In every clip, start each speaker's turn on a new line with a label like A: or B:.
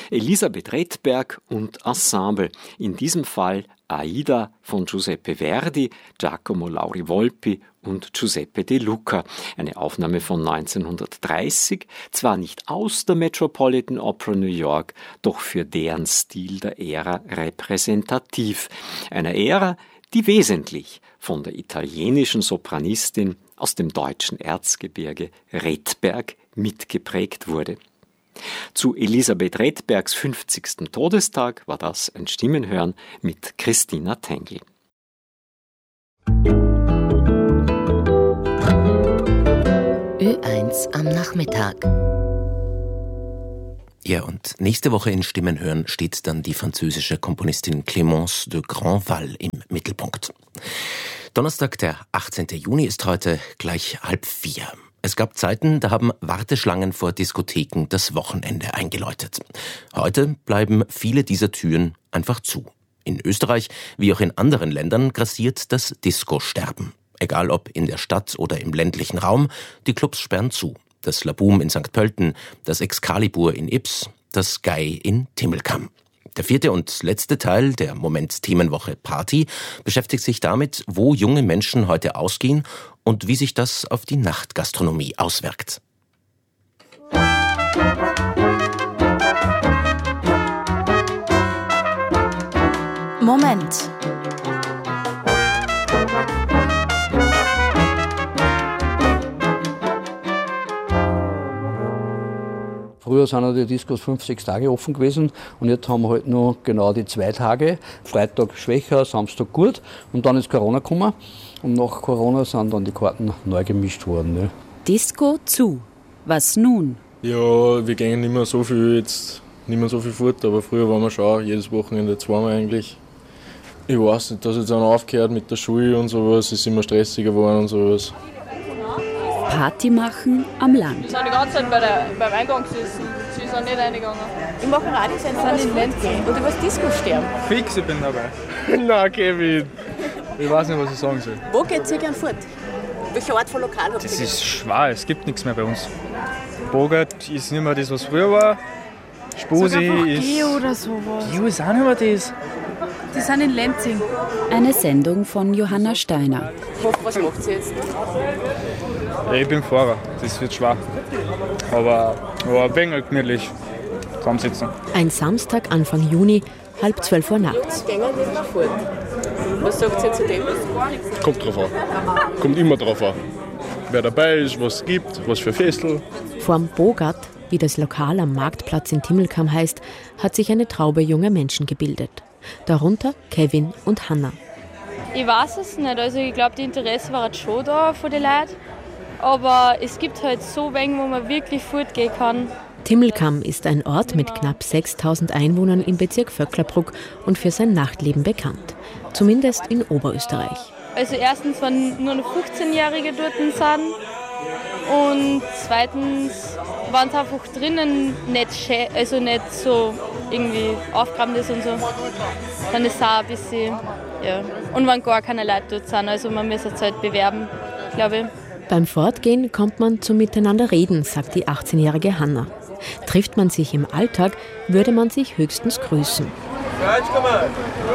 A: Elisabeth Redberg und Ensemble, in diesem Fall Aida von Giuseppe Verdi, Giacomo Lauri Volpi und Giuseppe De Luca. Eine Aufnahme von 1930, zwar nicht aus der Metropolitan Opera New York, doch für deren Stil der Ära repräsentativ. Einer Ära, die wesentlich von der italienischen Sopranistin aus dem deutschen Erzgebirge Redberg mitgeprägt wurde. Zu Elisabeth Redbergs 50. Todestag war das ein Stimmenhören mit Christina Tengl.
B: Ö1 am Nachmittag.
C: Ja, und nächste Woche in Stimmenhören steht dann die französische Komponistin Clémence de Grandval im Mittelpunkt. Donnerstag, der 18. Juni ist heute gleich 3:30. Es gab Zeiten, da haben Warteschlangen vor Diskotheken das Wochenende eingeläutet. Heute bleiben viele dieser Türen einfach zu. In Österreich, wie auch in anderen Ländern, grassiert das Disco-Sterben. Egal ob in der Stadt oder im ländlichen Raum, die Clubs sperren zu. Das Laboom in St. Pölten, das Excalibur in Ybbs, das Sky in Timmelkamm. Der 4. und letzte Teil der Moment-Themenwoche Party beschäftigt sich damit, wo junge Menschen heute ausgehen und wie sich das auf die Nachtgastronomie auswirkt.
D: Moment.
E: Früher sind die Diskos 5-6 Tage offen gewesen und jetzt haben wir halt nur genau die 2 Tage. Freitag schwächer, Samstag gut und dann ist Corona gekommen und nach Corona sind dann die Karten neu gemischt worden. Ne?
D: Disco zu. Was nun?
F: Ja, wir gehen nicht mehr so viel fort, aber früher waren wir schon jedes Wochenende zweimal eigentlich. Ich weiß nicht, dass jetzt einer aufgehört mit der Schule und sowas, es ist immer stressiger geworden und sowas.
D: Party machen am Land.
G: Wir sind die ganze Zeit beim Eingang gesessen. Sie sind nicht reingegangen.
H: Ich mache Radiosendung sind in Lenzen und über das Disco sterben.
I: Fix, ich bin dabei. Na, Kevin. Ich weiß nicht, was ich sagen soll.
H: Wo geht ihr gern fort? Welche Art von Lokal habt ihr?
I: Das ist schwer, es gibt nichts mehr bei uns. Bogart ist nicht mehr das, was früher war. Spusi ist...
G: Geo oder sowas.
I: Geo ist auch nicht mehr das.
G: Die sind in Lenzing.
D: Eine Sendung von Johanna Steiner.
H: Was macht ihr jetzt?
I: Ja, ich bin Fahrer, das wird schwer. Aber ein wenig gemütlich zusammensitzen.
D: Ein Samstag Anfang Juni, 11:30 Uhr nachts.
H: Gänger nicht mehr fort. Was sagt ihr zu dem?
F: Kommt drauf an. Kommt immer drauf an. Wer dabei ist, was es gibt, was für Festel.
D: Vorm Bogart, wie das Lokal am Marktplatz in Timmelkamm heißt, hat sich eine Traube junger Menschen gebildet. Darunter Kevin und Hanna.
G: Ich weiß es nicht. Also ich glaube, die Interesse war jetzt schon da von den Leuten. Aber es gibt halt so wenig, wo man wirklich fortgehen kann.
D: Timmelkamm ist ein Ort mit knapp 6.000 Einwohnern im Bezirk Vöcklerbruck und für sein Nachtleben bekannt. Zumindest in Oberösterreich.
G: Also erstens, wenn nur noch 15-Jährige dort sind. Und zweitens, wenn es einfach drinnen nicht so irgendwie aufgeräumt ist und so, dann ist es auch ein bisschen, ja. Und wenn gar keine Leute dort sind, also man muss es halt bewerben, glaube ich.
D: Beim Fortgehen kommt man zum Miteinanderreden, sagt die 18-jährige Hanna. Trifft man sich im Alltag, würde man sich höchstens grüßen.
J: Ja, jetzt komm mal.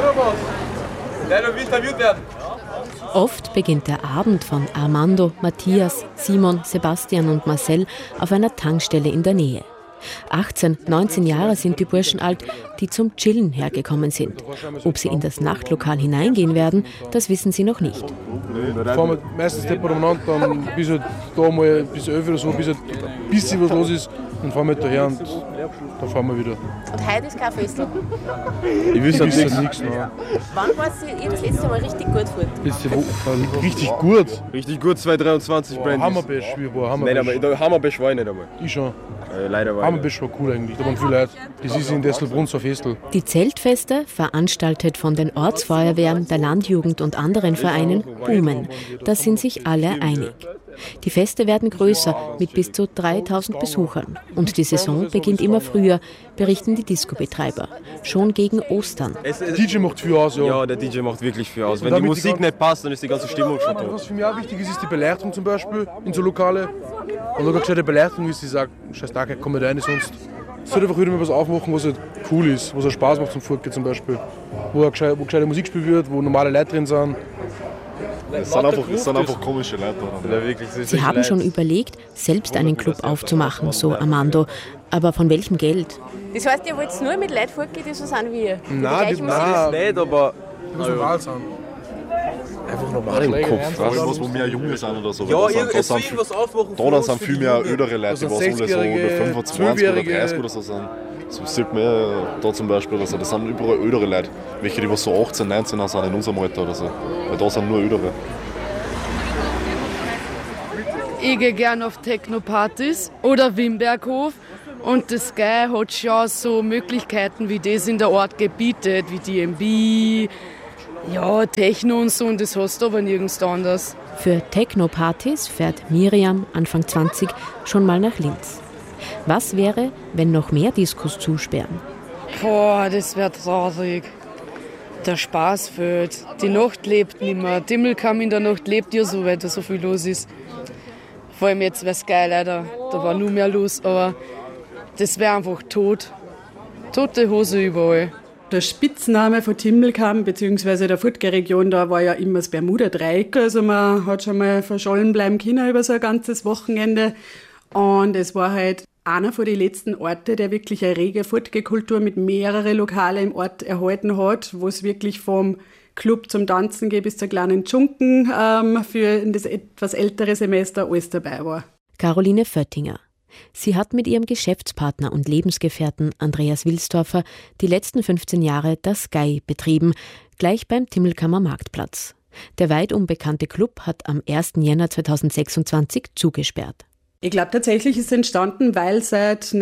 J: Leider will interviewt werden.
D: Oft beginnt der Abend von Armando, Matthias, Simon, Sebastian und Marcel auf einer Tankstelle in der Nähe. 18, 19 Jahre sind die Burschen alt, die zum Chillen hergekommen sind. Ob sie in das Nachtlokal hineingehen werden, das wissen sie noch nicht.
K: Wir fahren meistens nicht umeinander, dann bis da mal bis 11 oder so, bis ein bisschen was los ist, dann fahren wir daher und dann fahren wir wieder.
H: Und heute ist kein Festel?
K: Ich wüsste nichts.
H: Wann war ihr das letzte Mal richtig gut fort?
K: Richtig gut?
J: Richtig gut, 223 Brandies.
K: Hammerbash, wie war
J: Hammerbash war ich nicht einmal.
K: Ich schon.
J: Leider war
K: Hammerbash war cool eigentlich, da waren viele Leute. Das ist in Desselbrunn so ein Festel.
D: Die Zeltfeste, veranstaltet von den Ortsfeuerwehren, der Landjugend und anderen Vereinen, boomen. Da sind sich alle einig. Die Feste werden größer, mit bis zu 3.000 Besuchern. Und die Saison beginnt immer früher, berichten die Disco-Betreiber. Schon gegen Ostern.
K: Der DJ macht viel aus, ja.
J: Ja, der DJ macht wirklich viel aus. Wenn die Musik nicht passt, dann ist die ganze Stimmung schon tot.
K: Was für mich auch wichtig ist, ist die Beleuchtung zum Beispiel in so Lokale. Und da gescheite Beleuchtung ist, die sagt, scheiß Tag, komm nicht rein, sonst es wird einfach wieder mal was aufmachen, was halt cool ist, was halt Spaß macht zum Fortgehen zum Beispiel. Wo gescheite Musik gespielt wird, wo normale Leute drin sind.
B: Es sind einfach komische Leute.
D: Sie haben schon überlegt, selbst einen Club aufzumachen, so Armando. Aber von welchem Geld?
H: Das heißt, ihr wollt nur mit Leuten fortgehen, die so sind wie ihr?
K: Nein,
B: nicht, aber
K: die muss normal sein.
B: Einfach normal im Kopf. Irgendwas, wo mehr Junge sind oder so. Ja, da sind viel mehr ältere Leute, die alle so über 25 oder 30 oder so sind. So sieht man da zum Beispiel, also das sind überall ältere Leute, welche die so 18, 19 sind in unserem Alter oder so. Weil da sind nur ältere.
L: Ich gehe gerne auf Techno-Partys oder Wimberghof. Und das Sky hat schon so Möglichkeiten, wie das in der Ort gebietet, wie DMB, ja, Techno und so, und das hast du aber nirgends anders.
D: Für Techno-Partys fährt Miriam, Anfang 20, schon mal nach Linz. Was wäre, wenn noch mehr Diskos zusperren?
L: Boah, das wäre traurig. Der Spaß fehlt. Die Nacht lebt nicht mehr. Timmelkamm in der Nacht lebt ja so, weil da so viel los ist. Vor allem jetzt wäre es geil, leider. Da war nur mehr los, aber das wäre einfach tot. Tote Hose überall.
M: Der Spitzname von Timmelkamm bzw. der Furtger-Region, da war ja immer das Bermuda-Dreieck. Also man hat schon mal verschollen bleiben können über so ein ganzes Wochenende. Und es war halt einer von den letzten Orten, der wirklich eine rege Furtge-Kultur mit mehreren Lokale im Ort erhalten hat, wo es wirklich vom Club zum Tanzen geht bis zur kleinen Dschunken für das etwas ältere Semester alles dabei war.
D: Caroline Föttinger. Sie hat mit ihrem Geschäftspartner und Lebensgefährten Andreas Wilsdorfer die letzten 15 Jahre das Sky betrieben, gleich beim Timmelkammer Marktplatz. Der weit unbekannte Club hat am 1. Jänner 2026 zugesperrt.
M: Ich glaube, tatsächlich ist es entstanden, weil seit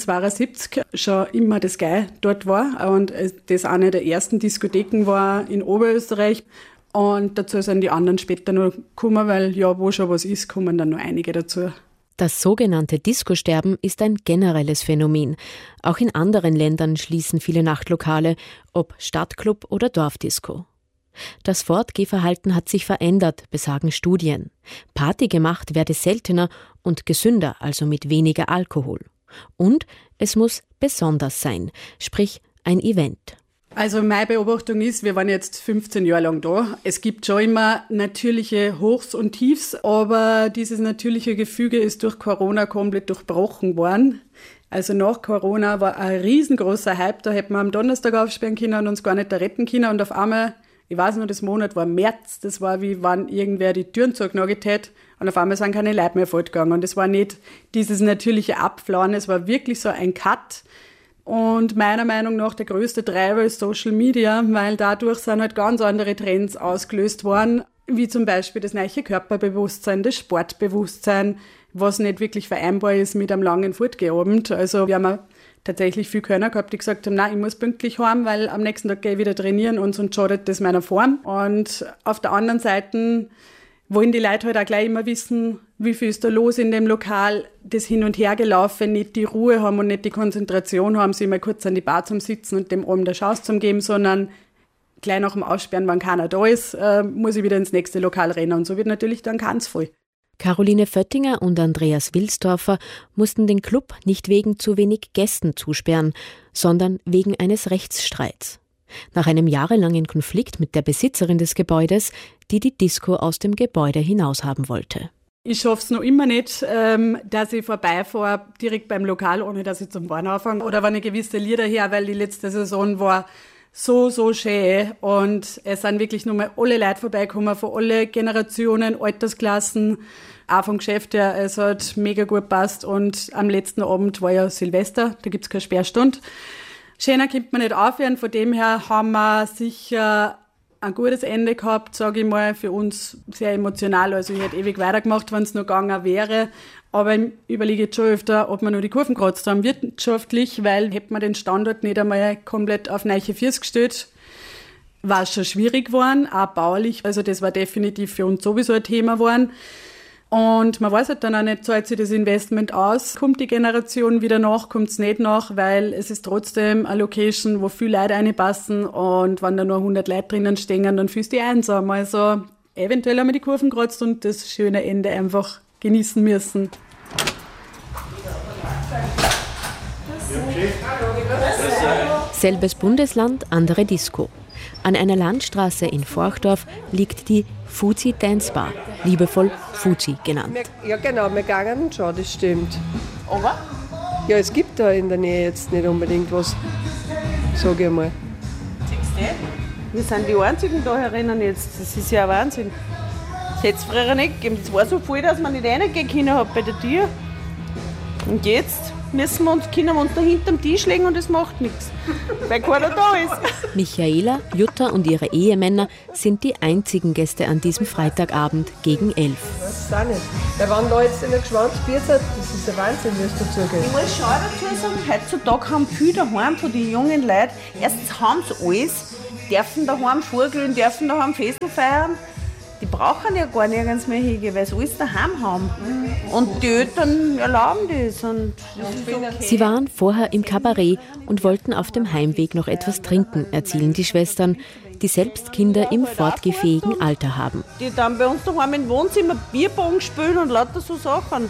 M: 1972 schon immer das Sky dort war und das eine der ersten Diskotheken war in Oberösterreich. Und dazu sind die anderen später noch gekommen, weil ja, wo schon was ist, kommen dann noch einige dazu.
D: Das sogenannte Discosterben ist ein generelles Phänomen. Auch in anderen Ländern schließen viele Nachtlokale, ob Stadtclub oder Dorfdisco. Das Fortgehverhalten hat sich verändert, besagen Studien. Party gemacht werde seltener und gesünder, also mit weniger Alkohol. Und es muss besonders sein, sprich ein Event.
M: Also meine Beobachtung ist, wir waren jetzt 15 Jahre lang da. Es gibt schon immer natürliche Hochs und Tiefs, aber dieses natürliche Gefüge ist durch Corona komplett durchbrochen worden. Also nach Corona war ein riesengroßer Hype, da hätten wir am Donnerstag aufsperren können und uns gar nicht da retten können. Und auf einmal, ich weiß noch, das Monat war März, das war wie wenn irgendwer die Türen zugenagelt hätte und auf einmal sind keine Leute mehr fortgegangen. Und es war nicht dieses natürliche Abflauen, es war wirklich so ein Cut. Und meiner Meinung nach der größte Treiber ist Social Media, weil dadurch sind halt ganz andere Trends ausgelöst worden, wie zum Beispiel das neue Körperbewusstsein, das Sportbewusstsein, was nicht wirklich vereinbar ist mit einem langen Fortgehabend. Also wir haben tatsächlich viele Kölner gehabt, die gesagt haben, nein, ich muss pünktlich heim, weil am nächsten Tag gehe ich wieder trainieren und sonst schadet das meiner Form. Und auf der anderen Seite wollen die Leute halt auch gleich immer wissen, wie viel ist da los in dem Lokal, das hin und her gelaufen, nicht die Ruhe haben und nicht die Konzentration haben, sich mal kurz an die Bar zum Sitzen und dem oben der Chance zum geben, sondern gleich nach dem Aussperren, wenn keiner da ist, muss ich wieder ins nächste Lokal rennen und so wird natürlich dann ganz voll.
D: Caroline Föttinger und Andreas Wilsdorfer mussten den Club nicht wegen zu wenig Gästen zusperren, sondern wegen eines Rechtsstreits. Nach einem jahrelangen Konflikt mit der Besitzerin des Gebäudes, die die Disco aus dem Gebäude hinaus haben wollte.
M: Ich schaffe es noch immer nicht, dass ich vorbeifahre, direkt beim Lokal, ohne dass ich zum Fahren anfange. Oder wenn ich gewisse Lieder her, weil die letzte Saison war so schön. Und es sind wirklich nur mal alle Leute vorbeigekommen, von allen Generationen, Altersklassen, auch vom Geschäft her. Es hat mega gut gepasst. Und am letzten Abend war ja Silvester, da gibt es keine Sperrstunde. Schöner kommt man nicht aufhören, von dem her haben wir sicher ein gutes Ende gehabt, sage ich mal, für uns sehr emotional. Also ich hätte ewig weitergemacht, wenn es noch gegangen wäre. Aber ich überlege jetzt schon öfter, ob wir nur die Kurven gekratzt haben wirtschaftlich, weil hätten wir den Standort nicht einmal komplett auf neue Füße gestellt, war es schon schwierig geworden, auch baulich. Also das war definitiv für uns sowieso ein Thema geworden. Und man weiß halt dann auch nicht, zahlt sich das Investment aus, kommt die Generation wieder nach, kommt es nicht nach, weil es ist trotzdem eine Location, wo viele Leute reinpassen und wenn da nur 100 Leute drinnen stehen, dann fühlst du dich einsam. Also eventuell haben wir die Kurven gekratzt und das schöne Ende einfach genießen müssen.
D: Selbes Bundesland, andere Disco. An einer Landstraße in Forchdorf liegt die Fuzzi Dance Bar, liebevoll Fuzzi genannt.
N: Ja genau, wir gehen schon, das stimmt.
H: Aber?
N: Ja, es gibt da in der Nähe jetzt nicht unbedingt was, sage ich mal.
O: Wir sind die Einzigen da herinnen jetzt, das ist ja ein Wahnsinn. Das hätte es früher nicht gegeben, das war so voll, dass man nicht reingehen können hat bei der Tür. Und jetzt können wir uns da hinterm Tisch legen und es macht nichts, weil keiner da ist.
D: Michaela, Jutta und ihre Ehemänner sind die einzigen Gäste an diesem Freitagabend gegen 11.
N: Das ist auch nicht. Weil wenn da jetzt in der Geschwanz Bier hat, das ist ein Wahnsinn, wie es dazugeht.
O: Ich muss schon dazu sagen, heutzutage haben viele daheim von den jungen Leuten, erstens haben sie alles, dürfen daheim vorglühen, dürfen daheim Festel feiern. Die brauchen ja gar nirgends mehr hingehen, weil sie alles daheim haben. Und die Eltern erlauben das. Und das ist okay.
D: Sie waren vorher im Kabarett und wollten auf dem Heimweg noch etwas trinken, erzählen die Schwestern, die selbst Kinder im fortgefähigen Alter haben.
O: Die dann bei uns daheim im Wohnzimmer Bierpong spielen und lauter so Sachen.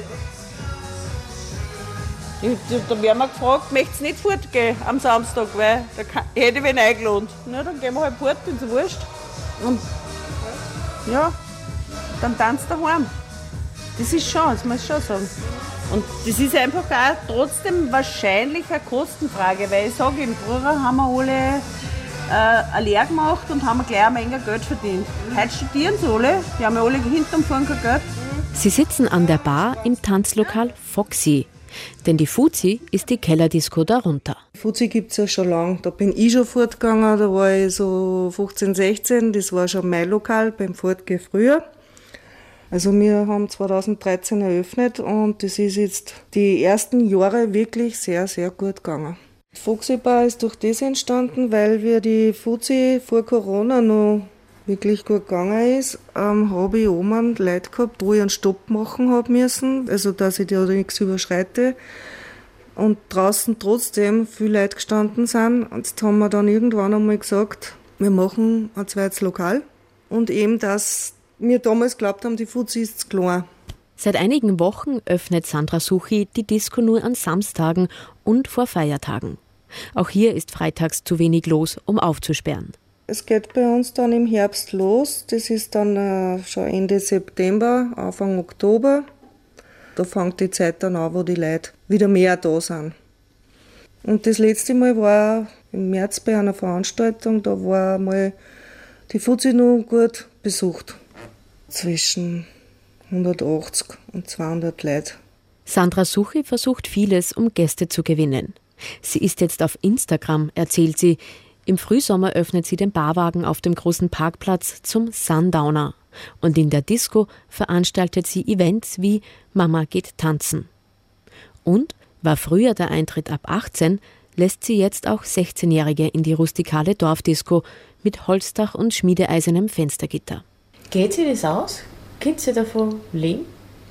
O: Da werden wir gefragt, möchtest du nicht fortgehen am Samstag, weil da hätte ich wen eingeladen. Na, dann gehen wir halt fort, ist wurscht. Und ja, dann tanzt daheim. Das ist schon, das muss ich schon sagen. Und das ist einfach auch trotzdem wahrscheinlich eine Kostenfrage, weil ich sage, im Frühjahr haben wir alle eine Lehre gemacht und haben gleich eine Menge Geld verdient. Heute studieren sie alle, die haben ja alle hinterm Fahren kein Geld.
D: Sie sitzen an der Bar im Tanzlokal Foxy. Denn die Fuzzi ist die Kellerdisco darunter.
P: Fuzzi gibt es ja schon lange. Da bin ich schon fortgegangen, da war ich so 15, 16. Das war schon mein Lokal beim Fortgehen früher. Also wir haben 2013 eröffnet und das ist jetzt die ersten Jahre wirklich sehr, sehr gut gegangen. Die Foxy Bar ist durch das entstanden, weil wir die Fuzzi vor Corona noch wirklich gut gegangen ist, habe ich oben Leute gehabt, wo ich einen Stopp machen habe müssen, also dass ich da nichts überschreite. Und draußen trotzdem viele Leute gestanden sind. Und jetzt haben wir dann irgendwann einmal gesagt, wir machen ein zweites Lokal. Und eben, dass wir damals geglaubt haben, die Fuzzi ist zu klein.
D: Seit einigen Wochen öffnet Sandra Suchi die Disco nur an Samstagen und vor Feiertagen. Auch hier ist freitags zu wenig los, um aufzusperren.
P: Es geht bei uns dann im Herbst los. Das ist dann schon Ende September, Anfang Oktober. Da fängt die Zeit dann an, wo die Leute wieder mehr da sind. Und das letzte Mal war im März bei einer Veranstaltung, da war mal die Fuzzi noch gut besucht. Zwischen 180 und 200 Leute.
D: Sandra Suchi versucht vieles, um Gäste zu gewinnen. Sie ist jetzt auf Instagram, erzählt sie. Im Frühsommer öffnet sie den Barwagen auf dem großen Parkplatz zum Sundowner. Und in der Disco veranstaltet sie Events wie Mama geht tanzen. Und war früher der Eintritt ab 18, lässt sie jetzt auch 16-Jährige in die rustikale Dorfdisco mit Holzdach und schmiedeeisernem Fenstergitter.
H: Geht sie das aus? Könnt ihr davon leben?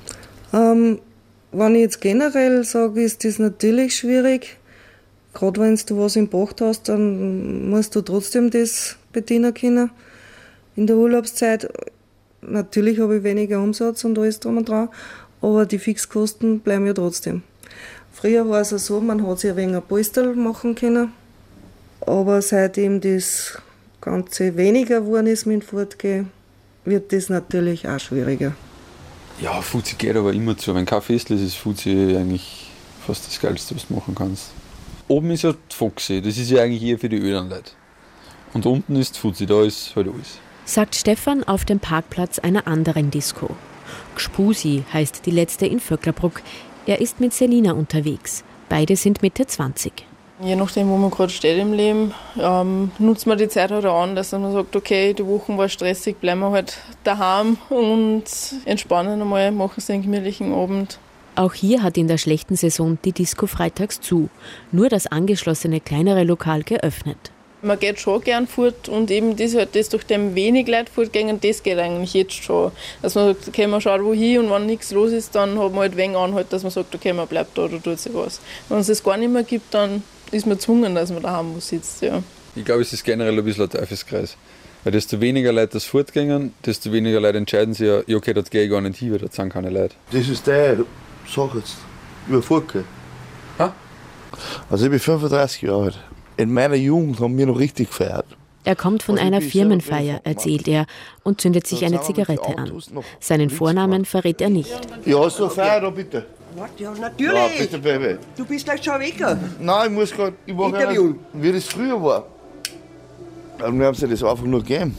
P: Wenn ich jetzt generell sage, ist das natürlich schwierig. Gerade wenn du was im Bad hast, dann musst du trotzdem das bedienen können. In der Urlaubszeit, natürlich habe ich weniger Umsatz und alles drum und dran, aber die Fixkosten bleiben ja trotzdem. Früher war es ja so, man hat sich ein wenig Polster machen können, aber seitdem das Ganze weniger geworden ist mit dem Fortgehen, wird das natürlich auch schwieriger.
Q: Ja, Fuzzi geht aber immer zu. Wenn kein Festl ist, ist Fuzzi eigentlich fast das Geilste, was du machen kannst. Oben ist ja die Foxy, das ist ja eigentlich eher für die öden Leute. Und unten ist die Fuzzi, da ist halt alles.
D: Sagt Stefan auf dem Parkplatz einer anderen Disco. Gspusi heißt die letzte in Vöcklerbruck. Er ist mit Selina unterwegs. Beide sind Mitte 20.
R: Je nachdem, wo man gerade steht im Leben, nutzt man die Zeit halt an, dass man sagt, okay, die Woche war stressig, bleiben wir halt daheim und entspannen einmal, machen sie einen gemütlichen Abend.
D: Auch hier hat in der schlechten Saison die Disco freitags zu. Nur das angeschlossene kleinere Lokal geöffnet.
R: Man geht schon gern fort und eben das, halt, das durch dem wenig Leute fortgehen, das geht eigentlich jetzt schon. Dass man sagt, okay, man schaut wohin und wenn nichts los ist, dann hat man halt wenig Anhalt, dass man sagt, okay, man bleibt da oder tut sich was. Wenn es das gar nicht mehr gibt, dann ist man gezwungen, dass man daheim sitzt. Ja.
Q: Ich glaube, es ist generell ein bisschen ein Teufelskreis. Weil desto weniger Leute das fortgehen, desto weniger Leute entscheiden sich ja, okay, dort gehe ich gar nicht hin, weil dort sind keine Leute.
S: Das ist der Sache jetzt, über Fortgehen. Also ich bin 35 Jahre alt. In meiner Jugend haben wir noch richtig gefeiert.
D: Er kommt von einer Firmenfeier, erzählt er, und zündet sich eine Zigarette an. Seinen Vornamen verrät er nicht.
S: Ja, hast du eine Feier da bitte?
T: Ja, natürlich.
S: Ja, bitte, Baby.
T: Du bist gleich schon weg.
S: Nein, ich muss gerade, wie das früher war. Und wir haben sie das einfach nur gegeben.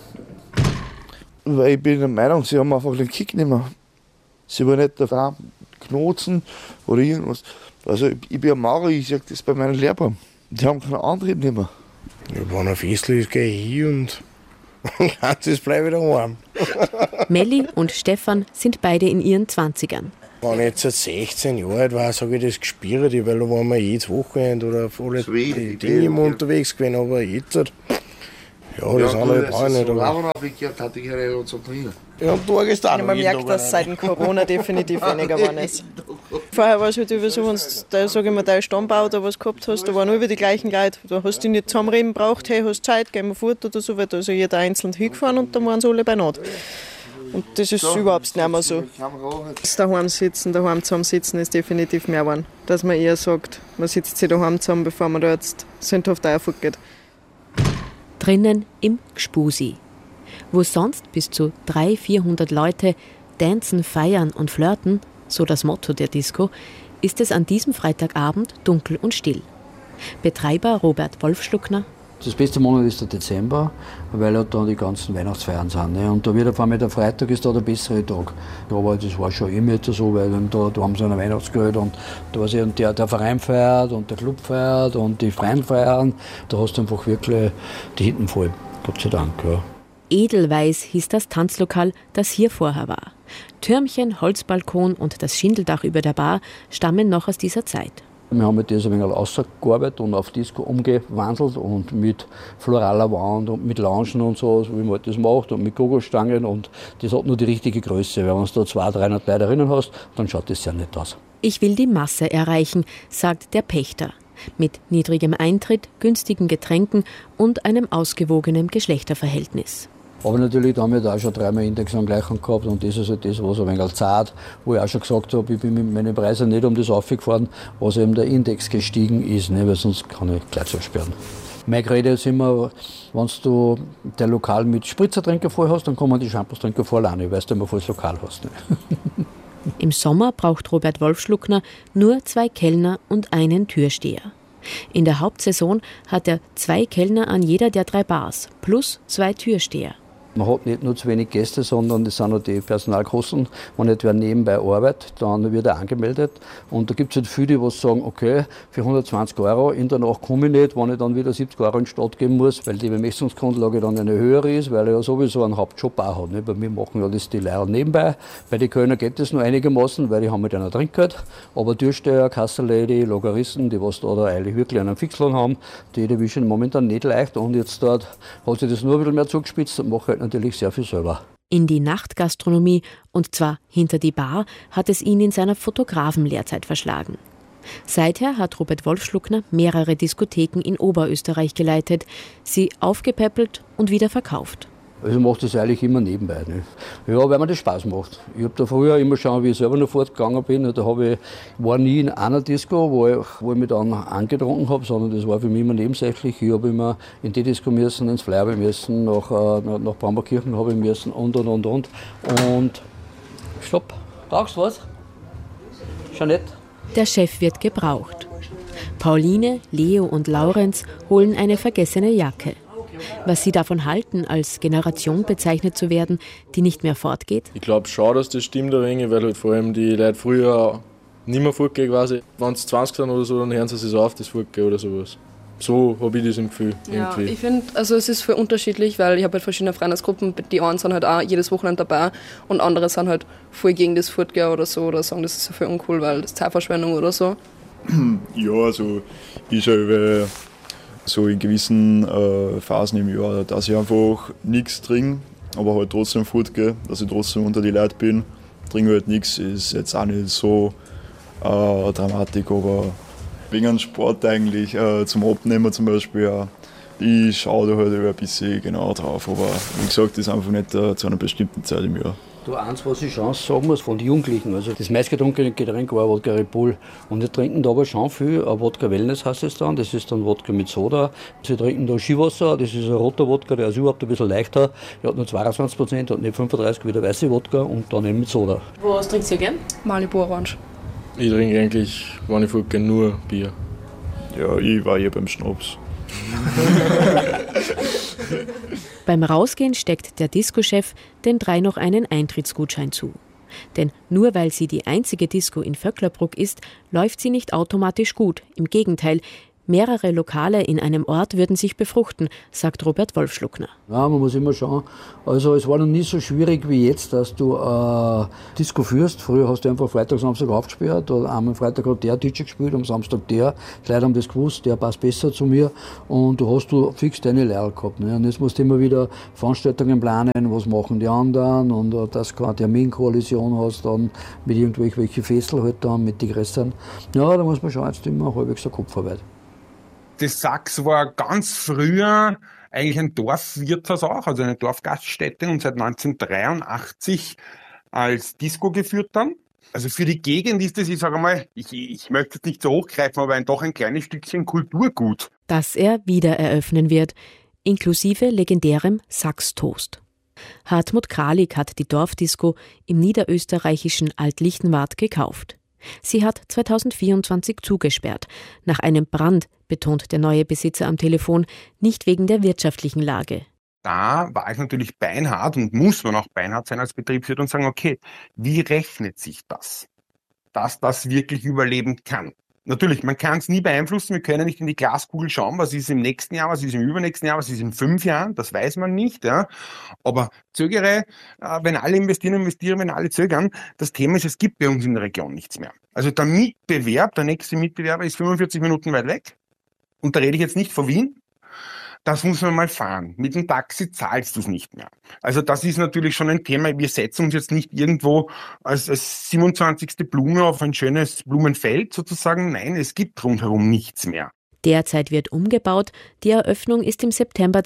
S: Weil ich bin der Meinung, sie haben einfach den Kick nicht mehr. Sie wollen nicht da knotzen oder irgendwas. Also ich bin ein Maurer, ich sage das bei meinen Lehrern. Die haben keinen Antrieb nicht mehr.
U: Ja, wenn ein Festl ist, gehe ich hin und ganzes bleibe wieder warm.
D: Melli und Stefan sind beide in ihren 20ern.
U: Wenn ich jetzt seit 16 Jahren alt war, sage ich das gespürt, weil da waren wir jedes Wochenende oder alle die Dinge immer unterwegs gewesen, aber jetzt halt, ja, das andere brauche ich nicht. Ja, und Tagestage.
R: Man merkt, dass seit Corona definitiv weniger geworden ist. Vorher war es halt über so, wenn du, sag ich mal, dein Stammbau oder was gehabt hast, da waren nur über die gleichen Leute. Da hast du dich nicht zusammenreden braucht, hey, hast Zeit, gehen wir fort oder so, weil da ist jeder einzeln hingefahren und da waren sie alle bei Not. Und das ist überhaupt nicht mehr so. Das daheim zusammensitzen ist definitiv mehr geworden. Dass man eher sagt, man sitzt sich daheim zusammen, bevor man da jetzt sündhaft fortgeht.
D: Drinnen im Gspusi, wo sonst bis zu 300-400 Leute tanzen, feiern und flirten, so das Motto der Disco, ist es an diesem Freitagabend dunkel und still. Betreiber Robert Wolfschluckner:
E: Das beste Monat ist der Dezember, weil ja da die ganzen Weihnachtsfeiern sind. Ne? Und da wird auf einmal der Freitag ist da der bessere Tag. Aber das war schon immer jetzt so, weil da haben sie ein Weihnachtsgeld und da ist der Verein feiert und der Club feiert und die Freien feiern. Da hast du einfach wirklich die Hitten voll. Gott sei Dank. Ja.
D: Edelweiß hieß das Tanzlokal, das hier vorher war. Türmchen, Holzbalkon und das Schindeldach über der Bar stammen noch aus dieser Zeit.
E: Wir haben das ein wenig ausgearbeitet und auf Disco umgewandelt und mit floraler Wand und mit Loungen und so, wie man das macht, und mit Gogostangen, und das hat nur die richtige Größe. Wenn du da 200-300 Leute drinnen hast, dann schaut das sehr nett aus.
D: Ich will die Masse erreichen, sagt der Pächter. Mit niedrigem Eintritt, günstigen Getränken und einem ausgewogenen Geschlechterverhältnis.
E: Aber natürlich, da haben wir da auch schon 3-mal Indexangleichung gehabt und das ist halt das, was ein wenig zart, wo ich auch schon gesagt habe, ich bin mit meinen Preisen nicht um das aufgefahren, was eben der Index gestiegen ist, ne, weil sonst kann ich gleich zusperren. Meine Gerede ist immer, wenn du dein Lokal mit Spritzertrinker voll hast, dann kommen die Shampoos-Trinker voll alleine, weil du immer volles Lokal hast. Ne.
D: Im Sommer braucht Robert Wolfschluckner nur 2 Kellner und einen Türsteher. In der Hauptsaison hat er 2 Kellner an jeder der 3 Bars plus 2 Türsteher.
E: Man hat nicht nur zu wenig Gäste, sondern das sind auch die Personalkosten. Wenn nicht wer nebenbei arbeitet, dann wird er angemeldet. Und da gibt es halt viele, die sagen, okay, für 120 € in der Nacht komme ich nicht, wenn ich dann wieder 70 € in die Stadt geben muss, weil die Bemessungsgrundlage dann eine höhere ist, weil er ja sowieso einen Hauptjob auch hat. Bei mir machen ja das die Leute nebenbei. Bei den Kölner geht das nur einigermaßen, weil die haben mit einer Trinkgeld. Aber Türsteher, Kasserlady, Lageristen, die was da eigentlich wirklich einen Fixlohn haben, die erwischen momentan nicht leicht. Und jetzt dort hat sich das nur ein bisschen mehr zugespitzt und macht halt natürlich sehr viel selber.
D: In die Nachtgastronomie, und zwar hinter die Bar, hat es ihn in seiner Fotografenlehrzeit verschlagen. Seither hat Robert Wolfschluckner mehrere Diskotheken in Oberösterreich geleitet, sie aufgepäppelt und wieder verkauft.
E: Also ich mache das eigentlich immer nebenbei. Ne? Ja, weil mir das Spaß macht. Ich habe da früher immer schauen, wie ich selber noch fortgegangen bin. Da war nie in einer Disco, wo ich mich dann angetrunken habe, sondern das war für mich immer nebensächlich. Ich habe immer in die Disco müssen, ins Fleiber müssen, nach Brambergkirchen habe ich müssen und. Und stopp, brauchst du was? Schon nett.
D: Der Chef wird gebraucht. Pauline, Leo und Laurenz holen eine vergessene Jacke. Was sie davon halten, als Generation bezeichnet zu werden, die nicht mehr fortgeht?
F: Ich glaube schon, dass das stimmt ein wenig, weil halt vor allem die Leute früher nicht mehr fortgehen quasi. Wenn sie 20 sind oder so, dann hören sie sich auf, das Fortgehen oder sowas. So habe ich das im Gefühl.
R: Ja, irgendwie. Ich finde, also es ist voll unterschiedlich, weil ich habe halt verschiedene Freundesgruppen, die einen sind halt auch jedes Wochenende dabei und andere sind halt voll gegen das Fortgehen oder so oder sagen, das ist ja voll uncool, weil das ist Zeitverschwendung oder so.
B: Ja, also ich schaue so in gewissen Phasen im Jahr, dass ich einfach nichts trinke, aber halt trotzdem fortgehe, dass ich trotzdem unter die Leute bin. Trinke halt nichts, ist jetzt auch nicht so Dramatik, aber wegen dem Sport eigentlich, zum Abnehmen zum Beispiel, ja, ich schaue da halt ein bisschen genau drauf, aber wie gesagt, das ist einfach nicht zu einer bestimmten Zeit im Jahr.
E: Du, eins, was ich schon sagen muss von den Jugendlichen, also das meistgetrunkene Getränk war Wodka Red Bull. Und die trinken da aber schon viel, Wodka Wellness heißt es dann, das ist dann Wodka mit Soda. Sie trinken da Skiwasser, das ist ein roter Wodka, der ist überhaupt ein bisschen leichter. Der hat nur 22%, hat nicht 35 wie der weiße Wodka und dann eben mit Soda.
H: Was trinkst du gern?
L: Malibu Orange.
F: Ich trinke eigentlich, wenn ich fahre, nur Bier.
B: Ja, ich war hier beim Schnaps.
D: Beim Rausgehen steckt der Disco-Chef den 3 noch einen Eintrittsgutschein zu. Denn nur weil sie die einzige Disco in Vöcklerbruck ist, läuft sie nicht automatisch gut. Im Gegenteil, mehrere Lokale in einem Ort würden sich befruchten, sagt Robert Wolfschluckner.
E: Ja, man muss immer schauen. Also es war noch nie so schwierig wie jetzt, dass du Disco führst. Früher hast du einfach Freitag, Samstag aufgesperrt. Oder am Freitag hat der DJ gespielt, am Samstag der. Die Leute haben das gewusst, der passt besser zu mir. Und du hast fix deine Leute gehabt. Ne? Und jetzt musst du immer wieder Veranstaltungen planen, was machen die anderen. Und dass du eine Terminkoalition hast dann mit irgendwelchen Fesseln halt dann, mit den größeren. Ja, da muss man schon jetzt immer halbwegs der Kopfarbeit.
A: Das Sachs war ganz früher eigentlich ein Dorfwirtshaus auch, also eine Dorfgaststätte und seit 1983 als Disco geführt dann. Also für die Gegend ist das, ich sage mal, ich möchte jetzt nicht so hochgreifen, aber doch ein kleines Stückchen Kulturgut.
D: Das er wieder eröffnen wird, inklusive legendärem Sachs-Toast. Hartmut Kralik hat die Dorfdisco im niederösterreichischen Alt-Lichtenwart gekauft. Sie hat 2024 zugesperrt, nach einem Brand, betont der neue Besitzer am Telefon, nicht wegen der wirtschaftlichen Lage.
A: Da war ich natürlich beinhart und muss man auch beinhart sein als Betriebswirt und sagen, okay, wie rechnet sich das, dass das wirklich überleben kann? Natürlich, man kann es nie beeinflussen, wir können nicht in die Glaskugel schauen, was ist im nächsten Jahr, was ist im übernächsten Jahr, was ist in 5 Jahren, das weiß man nicht. Ja. Aber zögere, wenn alle investieren, wenn alle zögern. Das Thema ist, es gibt bei uns in der Region nichts mehr. Also der Mitbewerb, der nächste Mitbewerber ist 45 Minuten weit weg. Und da rede ich jetzt nicht von Wien. Das muss man mal fahren. Mit dem Taxi zahlst du es nicht mehr. Also das ist natürlich schon ein Thema. Wir setzen uns jetzt nicht irgendwo als 27. Blume auf ein schönes Blumenfeld sozusagen. Nein, es gibt rundherum nichts mehr.
D: Derzeit wird umgebaut. Die Eröffnung ist im September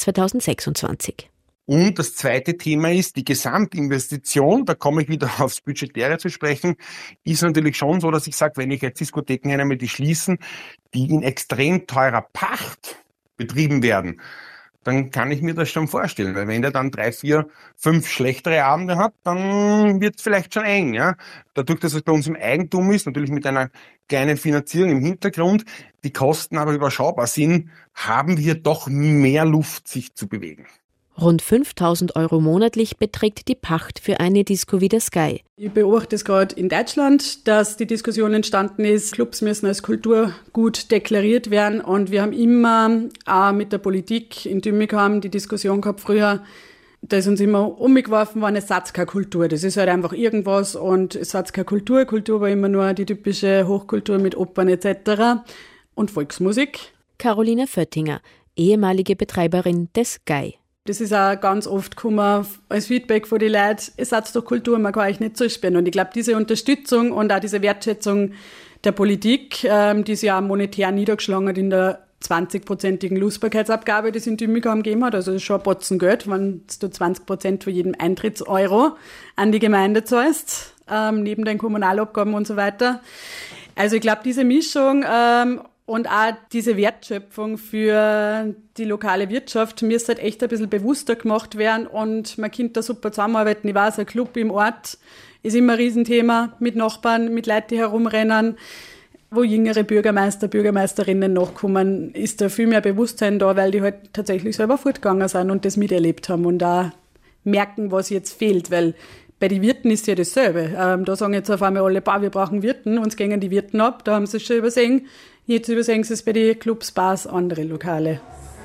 D: 2026.
A: Und das zweite Thema ist, die Gesamtinvestition, da komme ich wieder aufs Budgetäre zu sprechen, ist natürlich schon so, dass ich sage, wenn ich jetzt Diskotheken nehme, die schließen, die in extrem teurer Pacht betrieben werden, dann kann ich mir das schon vorstellen. Weil wenn der dann 3, 4, 5 schlechtere Abende hat, dann wird es vielleicht schon eng. Ja? Dadurch, dass es bei uns im Eigentum ist, natürlich mit einer kleinen Finanzierung im Hintergrund, die Kosten aber überschaubar sind, haben wir doch mehr Luft, sich zu bewegen.
D: Rund 5.000 € monatlich beträgt die Pacht für eine Disco wie der Sky.
M: Ich beobachte es gerade in Deutschland, dass die Diskussion entstanden ist, Clubs müssen als Kulturgut deklariert werden. Und wir haben immer auch mit der Politik in Tübingen die Diskussion gehabt früher, da ist uns immer umgeworfen worden, es hat keine Kultur. Das ist halt einfach irgendwas und es hat keine Kultur. Kultur war immer nur die typische Hochkultur mit Opern etc. und Volksmusik.
D: Caroline Föttinger, ehemalige Betreiberin des Sky.
M: Das ist auch ganz oft gekommen als Feedback von den Leuten, es hat doch Kultur, man kann euch nicht zusperren. Und ich glaube, diese Unterstützung und auch diese Wertschätzung der Politik, die sich auch monetär niedergeschlagen hat in der 20-prozentigen Lustbarkeitsabgabe, die es in Tübingen gegeben hat, also das ist schon ein Batzen Geld, wenn du 20% von jedem Eintrittseuro an die Gemeinde zahlst, neben den Kommunalabgaben und so weiter. Also ich glaube, diese Mischung und auch diese Wertschöpfung für die lokale Wirtschaft müsste halt echt ein bisschen bewusster gemacht werden und man kann da super zusammenarbeiten. Ich weiß, ein Club im Ort ist immer ein Riesenthema mit Nachbarn, mit Leuten, die herumrennen. Wo jüngere Bürgermeister, Bürgermeisterinnen nachkommen, ist da viel mehr Bewusstsein da, weil die halt tatsächlich selber fortgegangen sind und das miterlebt haben und da merken, was jetzt fehlt, weil bei den Wirten ist ja dasselbe. Da sagen jetzt auf einmal alle, wir brauchen Wirten, uns gehen die Wirten ab, da haben sie es schon übersehen. Jetzt übersehen sie es bei den Clubs, Bars, andere Lokale.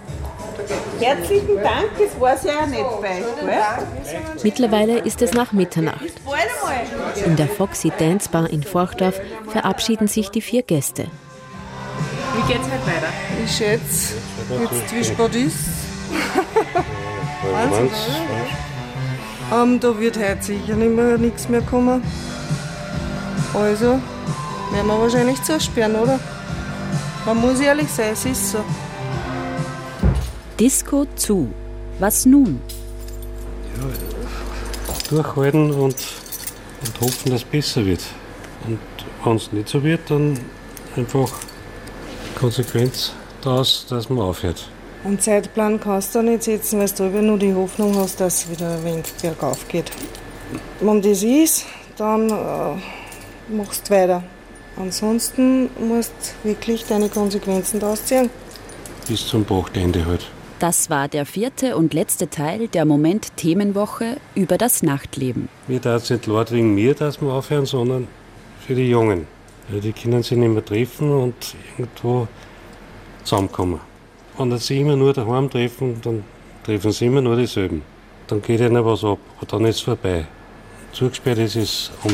O: Herzlichen Dank, das war sehr nett bei euch.
D: Mittlerweile ist es nach Mitternacht. In der Foxy Dance Bar in Forchdorf verabschieden sich die 4 Gäste.
H: Wie geht's halt weiter?
P: Ich schätze, jetzt Zwischbad ist. Da wird heute sicher nichts mehr kommen. Also werden wir wahrscheinlich zusperren, oder? Man muss ehrlich sein, es ist so.
D: Disco zu. Was nun?
C: durchhalten und hoffen, dass es besser wird. Und wenn es nicht so wird, dann einfach Konsequenz daraus, dass man aufhört.
P: Einen Zeitplan kannst du nicht setzen, weil du immer nur die Hoffnung hast, dass es wieder ein wenig bergauf geht. Wenn das ist, dann machst du weiter. Ansonsten musst du wirklich deine Konsequenzen daraus ziehen.
C: Bis zum Prachtende halt.
D: Das war der 4. und letzte Teil der Moment-Themenwoche über das Nachtleben.
C: Mir darf es nicht laut wegen mir, dass wir aufhören, sondern für die Jungen. Weil die können sich nicht mehr treffen und irgendwo zusammenkommen. Wenn sie immer nur daheim treffen, dann treffen sie immer nur dieselben. Dann geht ihnen was ab, und dann ist es vorbei. Zugesperrt ist es um.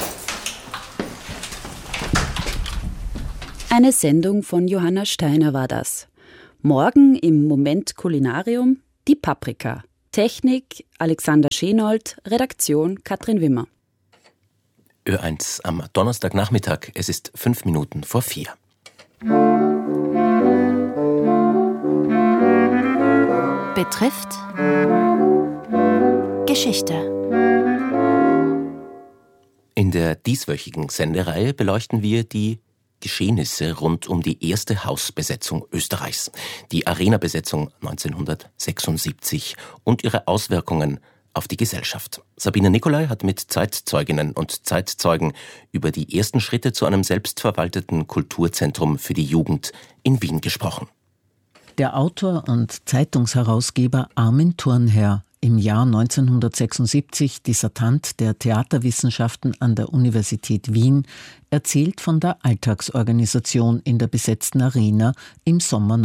D: Eine Sendung von Johanna Steiner war das. Morgen im Moment Kulinarium die Paprika. Technik Alexander Schenold, Redaktion Katrin Wimmer.
V: Ö1 am Donnerstagnachmittag, es ist 5 Minuten vor 4.
D: Betrifft Geschichte.
V: In der dieswöchigen Sendereihe beleuchten wir die Geschehnisse rund um die erste Hausbesetzung Österreichs, die Arena-Besetzung 1976 und ihre Auswirkungen auf die Gesellschaft. Sabine Nicolai hat mit Zeitzeuginnen und Zeitzeugen über die ersten Schritte zu einem selbstverwalteten Kulturzentrum für die Jugend in Wien gesprochen.
W: Der Autor und Zeitungsherausgeber Armin Thurnherr, im Jahr 1976 Dissertant der Theaterwissenschaften an der Universität Wien, erzählt von der Alltagsorganisation in der besetzten Arena im Sommer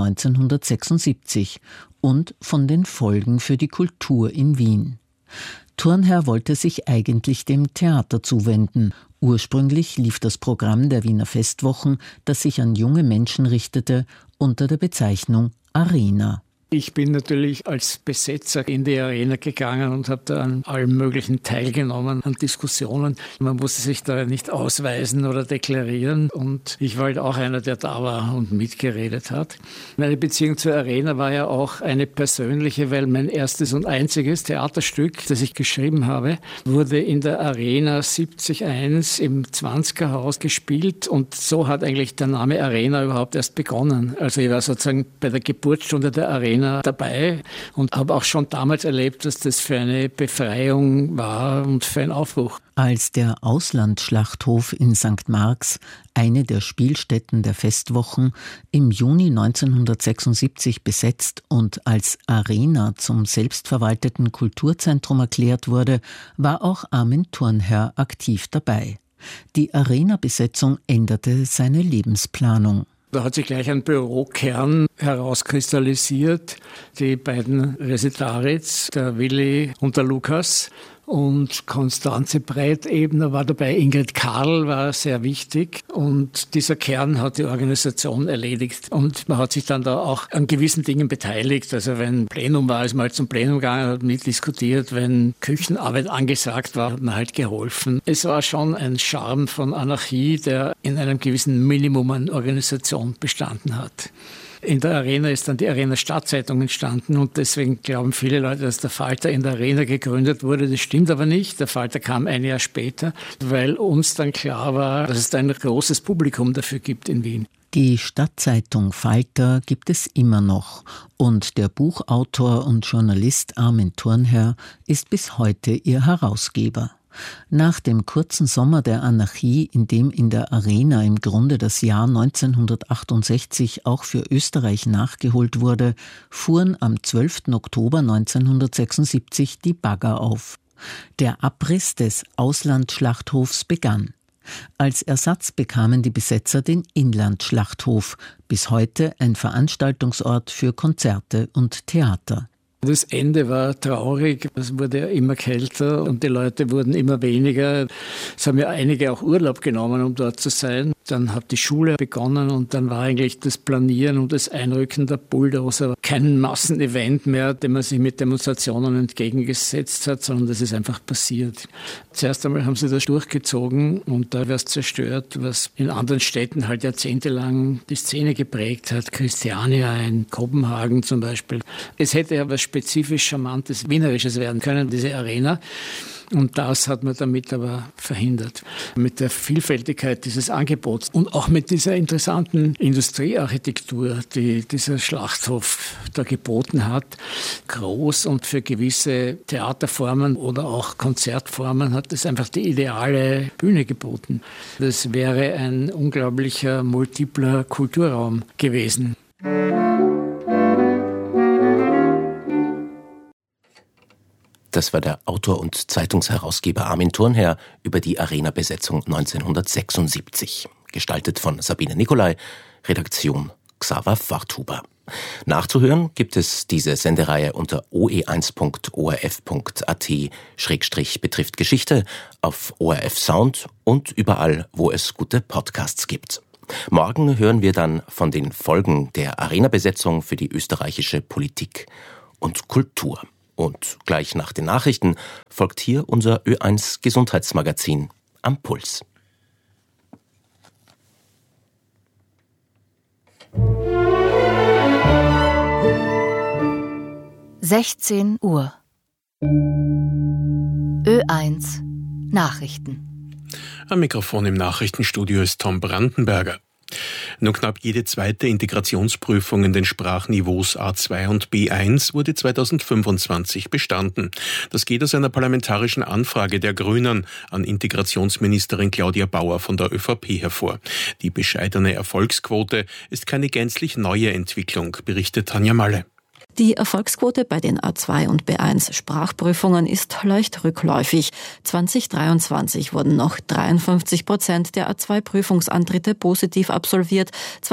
W: 1976 und von den Folgen für die Kultur in Wien. Thurnherr wollte sich eigentlich dem Theater zuwenden. Ursprünglich lief das Programm der Wiener Festwochen, das sich an junge Menschen richtete, unter der Bezeichnung Arena.
X: Ich bin natürlich als Besetzer in die Arena gegangen und habe da an allem Möglichen teilgenommen, an Diskussionen. Man musste sich da nicht ausweisen oder deklarieren und ich war halt auch einer, der da war und mitgeredet hat. Meine Beziehung zur Arena war ja auch eine persönliche, weil mein erstes und einziges Theaterstück, das ich geschrieben habe, wurde in der Arena 70.1 im 20er Haus gespielt und so hat eigentlich der Name Arena überhaupt erst begonnen. Also ich war sozusagen bei der Geburtsstunde der Arena dabei und habe auch schon damals erlebt, dass das für eine Befreiung war und für einen Aufbruch.
W: Als der Auslandsschlachthof in St. Marx, eine der Spielstätten der Festwochen, im Juni 1976 besetzt und als Arena zum selbstverwalteten Kulturzentrum erklärt wurde, war auch Armin Thurnherr aktiv dabei. Die Arena-Besetzung änderte seine Lebensplanung.
X: Da hat sich gleich ein Bürokern herauskristallisiert. Die beiden Resetaritz, der Willi und der Lukas. Und Konstanze Breitebner war dabei, Ingrid Karl war sehr wichtig und dieser Kern hat die Organisation erledigt und man hat sich dann da auch an gewissen Dingen beteiligt. Also wenn Plenum war, ist man halt zum Plenum gegangen, hat mitdiskutiert, wenn Küchenarbeit angesagt war, hat man halt geholfen. Es war schon ein Charme von Anarchie, der in einem gewissen Minimum an Organisation bestanden hat. In der Arena ist dann die Arena Stadtzeitung entstanden und deswegen glauben viele Leute, dass der Falter in der Arena gegründet wurde. Das stimmt aber nicht. Der Falter kam ein Jahr später, weil uns dann klar war, dass es da ein großes Publikum dafür gibt in Wien.
W: Die Stadtzeitung Falter gibt es immer noch und der Buchautor und Journalist Armin Thurnherr ist bis heute ihr Herausgeber. Nach dem kurzen Sommer der Anarchie, in dem in der Arena im Grunde das Jahr 1968 auch für Österreich nachgeholt wurde, fuhren am 12. Oktober 1976 die Bagger auf. Der Abriss des Auslandsschlachthofs begann. Als Ersatz bekamen die Besetzer den Inlandschlachthof, bis heute ein Veranstaltungsort für Konzerte und Theater.
X: Das Ende war traurig, es wurde ja immer kälter und die Leute wurden immer weniger. Es haben ja einige auch Urlaub genommen, um dort zu sein. Dann hat die Schule begonnen und dann war eigentlich das Planieren und das Einrücken der Bulldozer kein Massenevent mehr, dem man sich mit Demonstrationen entgegengesetzt hat, sondern das ist einfach passiert. Zuerst einmal haben sie das durchgezogen und da war es zerstört, was in anderen Städten halt jahrzehntelang die Szene geprägt hat. Christiania in Kopenhagen zum Beispiel. Es hätte ja was spezifisch Charmantes, Wienerisches werden können, diese Arena. Und das hat man damit aber verhindert. Mit der Vielfältigkeit dieses Angebots und auch mit dieser interessanten Industriearchitektur, die dieser Schlachthof da geboten hat, groß und für gewisse Theaterformen oder auch Konzertformen hat es einfach die ideale Bühne geboten. Das wäre ein unglaublicher, multipler Kulturraum gewesen.
V: Das war der Autor und Zeitungsherausgeber Armin Thurnherr über die Arena-Besetzung 1976. Gestaltet von Sabine Nicolai, Redaktion Xaver Warthuber. Nachzuhören gibt es diese Sendereihe unter oe1.orf.at/betrifft Geschichte, auf ORF Sound und überall, wo es gute Podcasts gibt. Morgen hören wir dann von den Folgen der Arena-Besetzung für die österreichische Politik und Kultur. Und gleich nach den Nachrichten folgt hier unser Ö1 Gesundheitsmagazin am Puls.
G: Uhr. Ö1 Nachrichten.
I: Am Mikrofon im Nachrichtenstudio ist Tom Brandenberger. Nur knapp jede zweite Integrationsprüfung in den Sprachniveaus A2 und B1 wurde 2025 bestanden. Das geht aus einer parlamentarischen Anfrage der Grünen an Integrationsministerin Claudia Bauer von der ÖVP hervor. Die bescheidene Erfolgsquote ist keine gänzlich neue Entwicklung, berichtet Tanja Malle.
J: Die Erfolgsquote bei den A2 und B1 Sprachprüfungen ist leicht rückläufig. 2023 wurden noch 53% der A2-Prüfungsantritte positiv absolviert.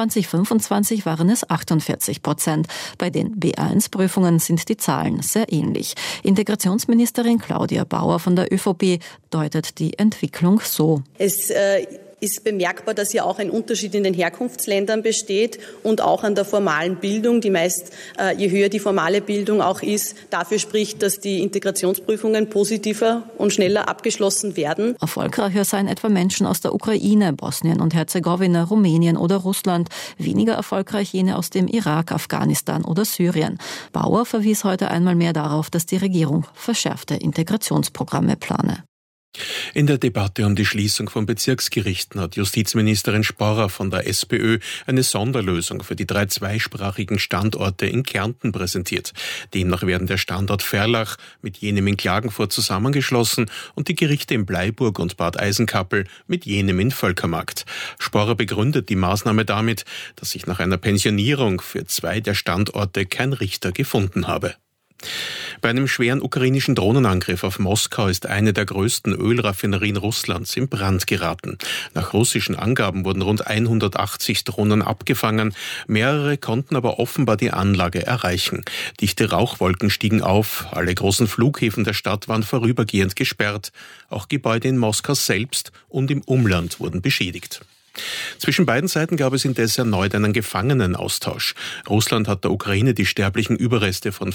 J: 2025 waren es 48%. Bei den B1-Prüfungen sind die Zahlen sehr ähnlich. Integrationsministerin Claudia Bauer von der ÖVP deutet die Entwicklung so.
K: Es ist bemerkbar, dass hier auch ein Unterschied in den Herkunftsländern besteht und auch an der formalen Bildung, die meist, je höher die formale Bildung auch ist, dafür spricht, dass die Integrationsprüfungen positiver und schneller abgeschlossen werden.
J: Erfolgreicher seien etwa Menschen aus der Ukraine, Bosnien und Herzegowina, Rumänien oder Russland, weniger erfolgreich jene aus dem Irak, Afghanistan oder Syrien. Bauer verwies heute einmal mehr darauf, dass die Regierung verschärfte Integrationsprogramme plane.
I: In der Debatte um die Schließung von Bezirksgerichten hat Justizministerin Sporrer von der SPÖ eine Sonderlösung für die 3 zweisprachigen Standorte in Kärnten präsentiert. Demnach werden der Standort Verlach mit jenem in Klagenfurt zusammengeschlossen und die Gerichte in Bleiburg und Bad Eisenkappel mit jenem in Völkermarkt. Sporrer begründet die Maßnahme damit, dass sich nach einer Pensionierung für 2 der Standorte kein Richter gefunden habe. Bei einem schweren ukrainischen Drohnenangriff auf Moskau ist eine der größten Ölraffinerien Russlands in Brand geraten. Nach russischen Angaben wurden rund 180 Drohnen abgefangen. Mehrere konnten aber offenbar die Anlage erreichen. Dichte Rauchwolken stiegen auf. Alle großen Flughäfen der Stadt waren vorübergehend gesperrt. Auch Gebäude in Moskau selbst und im Umland wurden beschädigt. Zwischen beiden Seiten gab es indes erneut einen Gefangenenaustausch. Russland hat der Ukraine die sterblichen Überreste von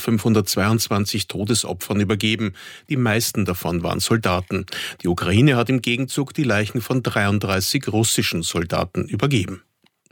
I: 522 Todesopfern übergeben. Die meisten davon waren Soldaten. Die Ukraine hat im Gegenzug die Leichen von 33 russischen Soldaten übergeben.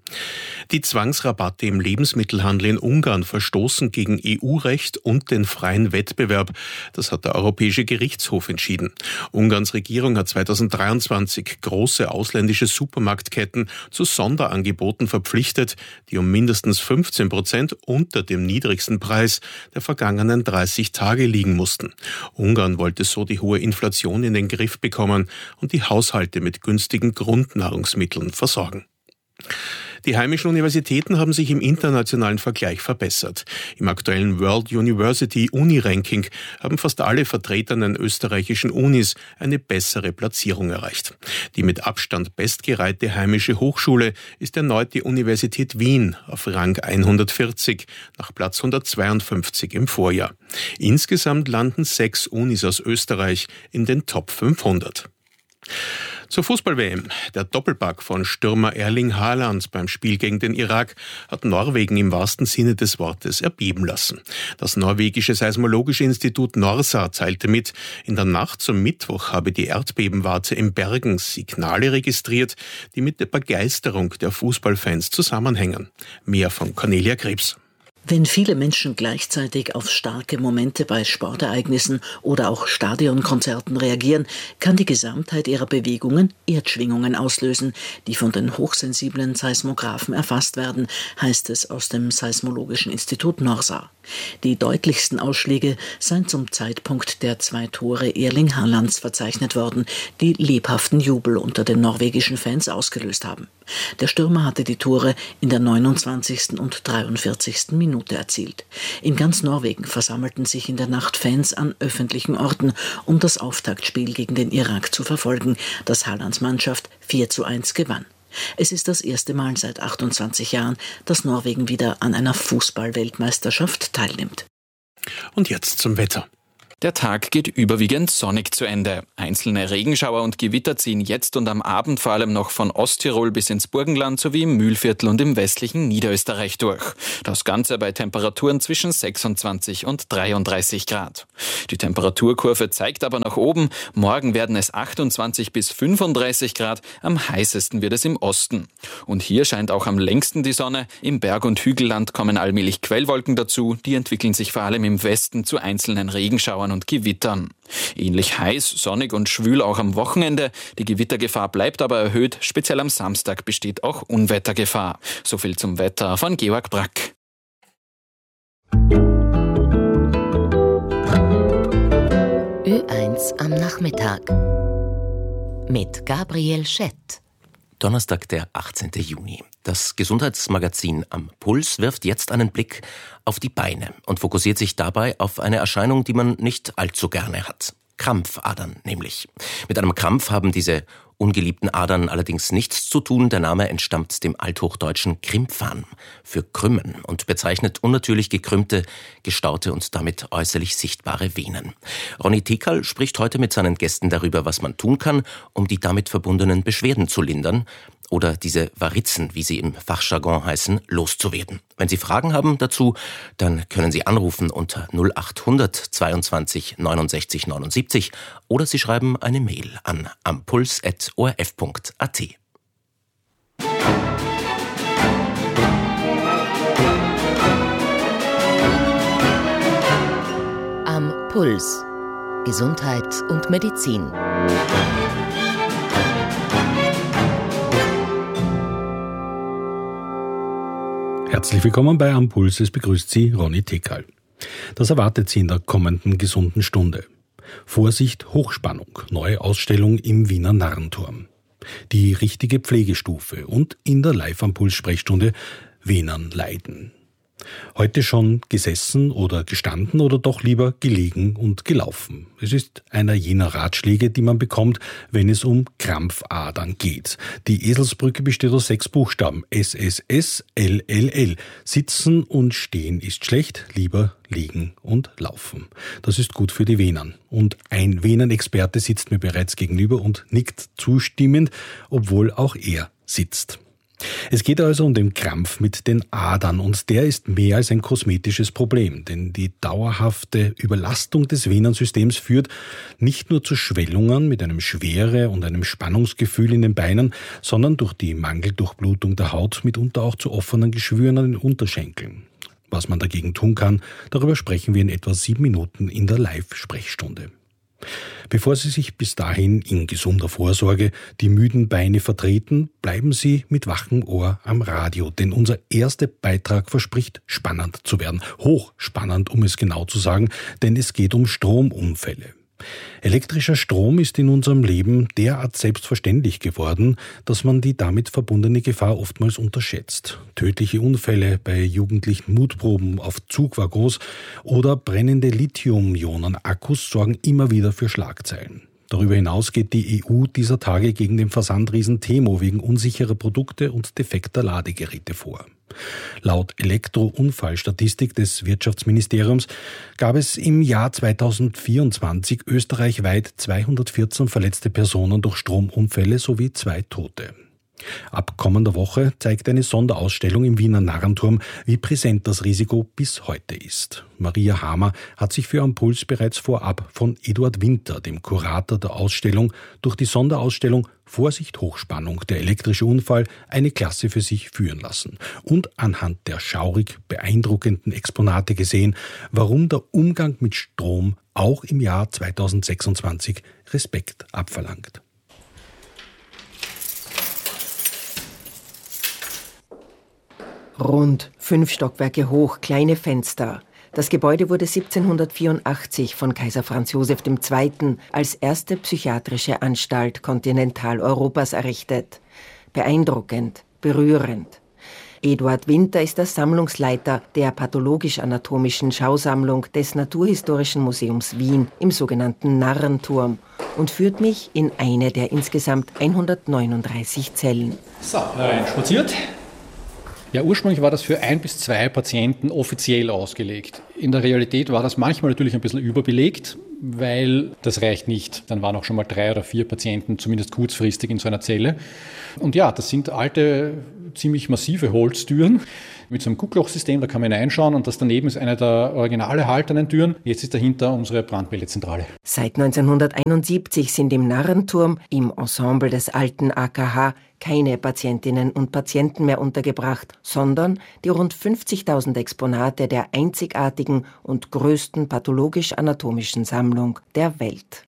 I: Die Zwangsrabatte im Lebensmittelhandel in Ungarn verstoßen gegen EU-Recht und den freien Wettbewerb. Das hat der Europäische Gerichtshof entschieden. Ungarns Regierung hat 2023 große ausländische Supermarktketten zu Sonderangeboten verpflichtet, die um mindestens 15% unter dem niedrigsten Preis der vergangenen 30 Tage liegen mussten. Ungarn wollte so die hohe Inflation in den Griff bekommen und die Haushalte mit günstigen Grundnahrungsmitteln versorgen. Die heimischen Universitäten haben sich im internationalen Vergleich verbessert. Im aktuellen World University Uni-Ranking haben fast alle vertretenen österreichischen Unis eine bessere Platzierung erreicht. Die mit Abstand bestgereihte heimische Hochschule ist erneut die Universität Wien auf Rang 140 nach Platz 152 im Vorjahr. Insgesamt landen 6 Unis aus Österreich in den Top 500. Zur Fußball-WM. Der Doppelpack von Stürmer Erling Haaland beim Spiel gegen den Irak hat Norwegen im wahrsten Sinne des Wortes erbeben lassen. Das norwegische Seismologische Institut NORSA teilte mit, in der Nacht zum Mittwoch habe die Erdbebenwarte in Bergen Signale registriert, die mit der Begeisterung der Fußballfans zusammenhängen. Mehr von Cornelia Krebs.
W: Wenn viele Menschen gleichzeitig auf starke Momente bei Sportereignissen oder auch Stadionkonzerten reagieren, kann die Gesamtheit ihrer Bewegungen Erdschwingungen auslösen, die von den hochsensiblen Seismographen erfasst werden, heißt es aus dem Seismologischen Institut Norsa. Die deutlichsten Ausschläge seien zum Zeitpunkt der 2 Tore Erling Haalands verzeichnet worden, die lebhaften Jubel unter den norwegischen Fans ausgelöst haben. Der Stürmer hatte die Tore in der 29. und 43. Minute erzielt. In ganz Norwegen versammelten sich in der Nacht Fans an öffentlichen Orten, um das Auftaktspiel gegen den Irak zu verfolgen, das Haalands Mannschaft 4:1 gewann. Es ist das erste Mal seit 28 Jahren, dass Norwegen wieder an einer Fußball-Weltmeisterschaft teilnimmt.
I: Und jetzt zum Wetter.
N: Der Tag geht überwiegend sonnig zu Ende. Einzelne Regenschauer und Gewitter ziehen jetzt und am Abend vor allem noch von Osttirol bis ins Burgenland sowie im Mühlviertel und im westlichen Niederösterreich durch. Das Ganze bei Temperaturen zwischen 26 und 33 Grad. Die Temperaturkurve zeigt aber nach oben. Morgen werden es 28 bis 35 Grad. Am heißesten wird es im Osten. Und hier scheint auch am längsten die Sonne. Im Berg- und Hügelland kommen allmählich Quellwolken dazu. Die entwickeln sich vor allem im Westen zu einzelnen Regenschauern und Gewittern. Ähnlich heiß, sonnig und schwül auch am Wochenende. Die Gewittergefahr bleibt aber erhöht. Speziell am Samstag besteht auch Unwettergefahr. So viel zum Wetter von Georg Brack.
G: Ö1 am Nachmittag mit Gabriel Schett.
V: Donnerstag, der 18. Juni. Das Gesundheitsmagazin Am Puls wirft jetzt einen Blick auf die Beine und fokussiert sich dabei auf eine Erscheinung, die man nicht allzu gerne hat. Krampfadern nämlich. Mit einem Krampf haben diese ungeliebten Adern allerdings nichts zu tun. Der Name entstammt dem althochdeutschen Krimpfan für krümmen und bezeichnet unnatürlich gekrümmte, gestaute und damit äußerlich sichtbare Venen. Ronny Tekal spricht heute mit seinen Gästen darüber, was man tun kann, um die damit verbundenen Beschwerden zu lindern oder diese Varizen, wie sie im Fachjargon heißen, loszuwerden. Wenn Sie Fragen haben dazu, dann können Sie anrufen unter 0800 22 69 79 oder Sie schreiben eine Mail an ampuls@orf.at.
G: Am Puls. Gesundheit und Medizin.
Q: Herzlich willkommen bei Am Puls, es begrüßt Sie Ronny Tekal. Das erwartet Sie in der kommenden gesunden Stunde. Vorsicht, Hochspannung, neue Ausstellung im Wiener Narrenturm. Die richtige Pflegestufe und in der Live-Am-Puls-Sprechstunde Venern leiden. Heute schon gesessen oder gestanden oder doch lieber gelegen und gelaufen. Es ist einer jener Ratschläge, die man bekommt, wenn es um Krampfadern geht. Die Eselsbrücke besteht aus 6 Buchstaben. SSS, LLL. Sitzen und stehen ist schlecht, lieber liegen und laufen. Das ist gut für die Venern. Und ein Venenexperte sitzt mir bereits gegenüber und nickt zustimmend, obwohl auch er sitzt. Es geht also um den Krampf mit den Adern und der ist mehr als ein kosmetisches Problem, denn die dauerhafte Überlastung des Venensystems führt nicht nur zu Schwellungen mit einem Schwere und einem Spannungsgefühl in den Beinen, sondern durch die Mangeldurchblutung der Haut mitunter auch zu offenen Geschwüren an den Unterschenkeln. Was man dagegen tun kann, darüber sprechen wir in etwa 7 Minuten in der Live-Sprechstunde. Bevor Sie sich bis dahin in gesunder Vorsorge die müden Beine vertreten, bleiben Sie mit wachem Ohr am Radio, denn unser erster Beitrag verspricht spannend zu werden. Hochspannend, um es genau zu sagen, denn es geht um Stromunfälle. Elektrischer Strom ist in unserem Leben derart selbstverständlich geworden, dass man die damit verbundene Gefahr oftmals unterschätzt. Tödliche Unfälle bei jugendlichen Mutproben auf Zugwaggons oder brennende Lithium-Ionen-Akkus sorgen immer wieder für Schlagzeilen. Darüber hinaus geht die EU dieser Tage gegen den Versandriesen Temo wegen unsicherer Produkte und defekter Ladegeräte vor. Laut Elektrounfallstatistik des Wirtschaftsministeriums gab es im Jahr 2024 österreichweit 214 verletzte Personen durch Stromunfälle sowie 2 Tote. Ab kommender Woche zeigt eine Sonderausstellung im Wiener Narrenturm, wie präsent das Risiko bis heute ist. Maria Hamer hat sich für Am Puls bereits vorab von Eduard Winter, dem Kurator der Ausstellung, durch die Sonderausstellung Vorsicht Hochspannung, der elektrische Unfall, eine Klasse für sich führen lassen und anhand der schaurig beeindruckenden Exponate gesehen, warum der Umgang mit Strom auch im Jahr 2026 Respekt abverlangt.
R: Rund 5 Stockwerke hoch, kleine Fenster. Das Gebäude wurde 1784 von Kaiser Franz Joseph II. Als erste psychiatrische Anstalt Kontinentaleuropas errichtet. Beeindruckend, berührend. Eduard Winter ist der Sammlungsleiter der pathologisch-anatomischen Schausammlung des Naturhistorischen Museums Wien im sogenannten Narrenturm und führt mich in eine der insgesamt 139 Zellen.
S: So, reinspaziert. Ja, ursprünglich war das für 1 bis 2 Patienten offiziell ausgelegt. In der Realität war das manchmal natürlich ein bisschen überbelegt, weil das reicht nicht. Dann waren auch schon mal 3 oder 4 Patienten zumindest kurzfristig in so einer Zelle. Und ja, das sind alte, ziemlich massive Holztüren mit so einem Gucklochsystem, da kann man hineinschauen und das daneben ist eine der original erhaltenen Türen. Jetzt ist dahinter unsere Brandmeldezentrale.
R: Seit 1971 sind im Narrenturm, im Ensemble des alten AKH, keine Patientinnen und Patienten mehr untergebracht, sondern die rund 50.000 Exponate der einzigartigen und größten pathologisch-anatomischen Sammlung der Welt.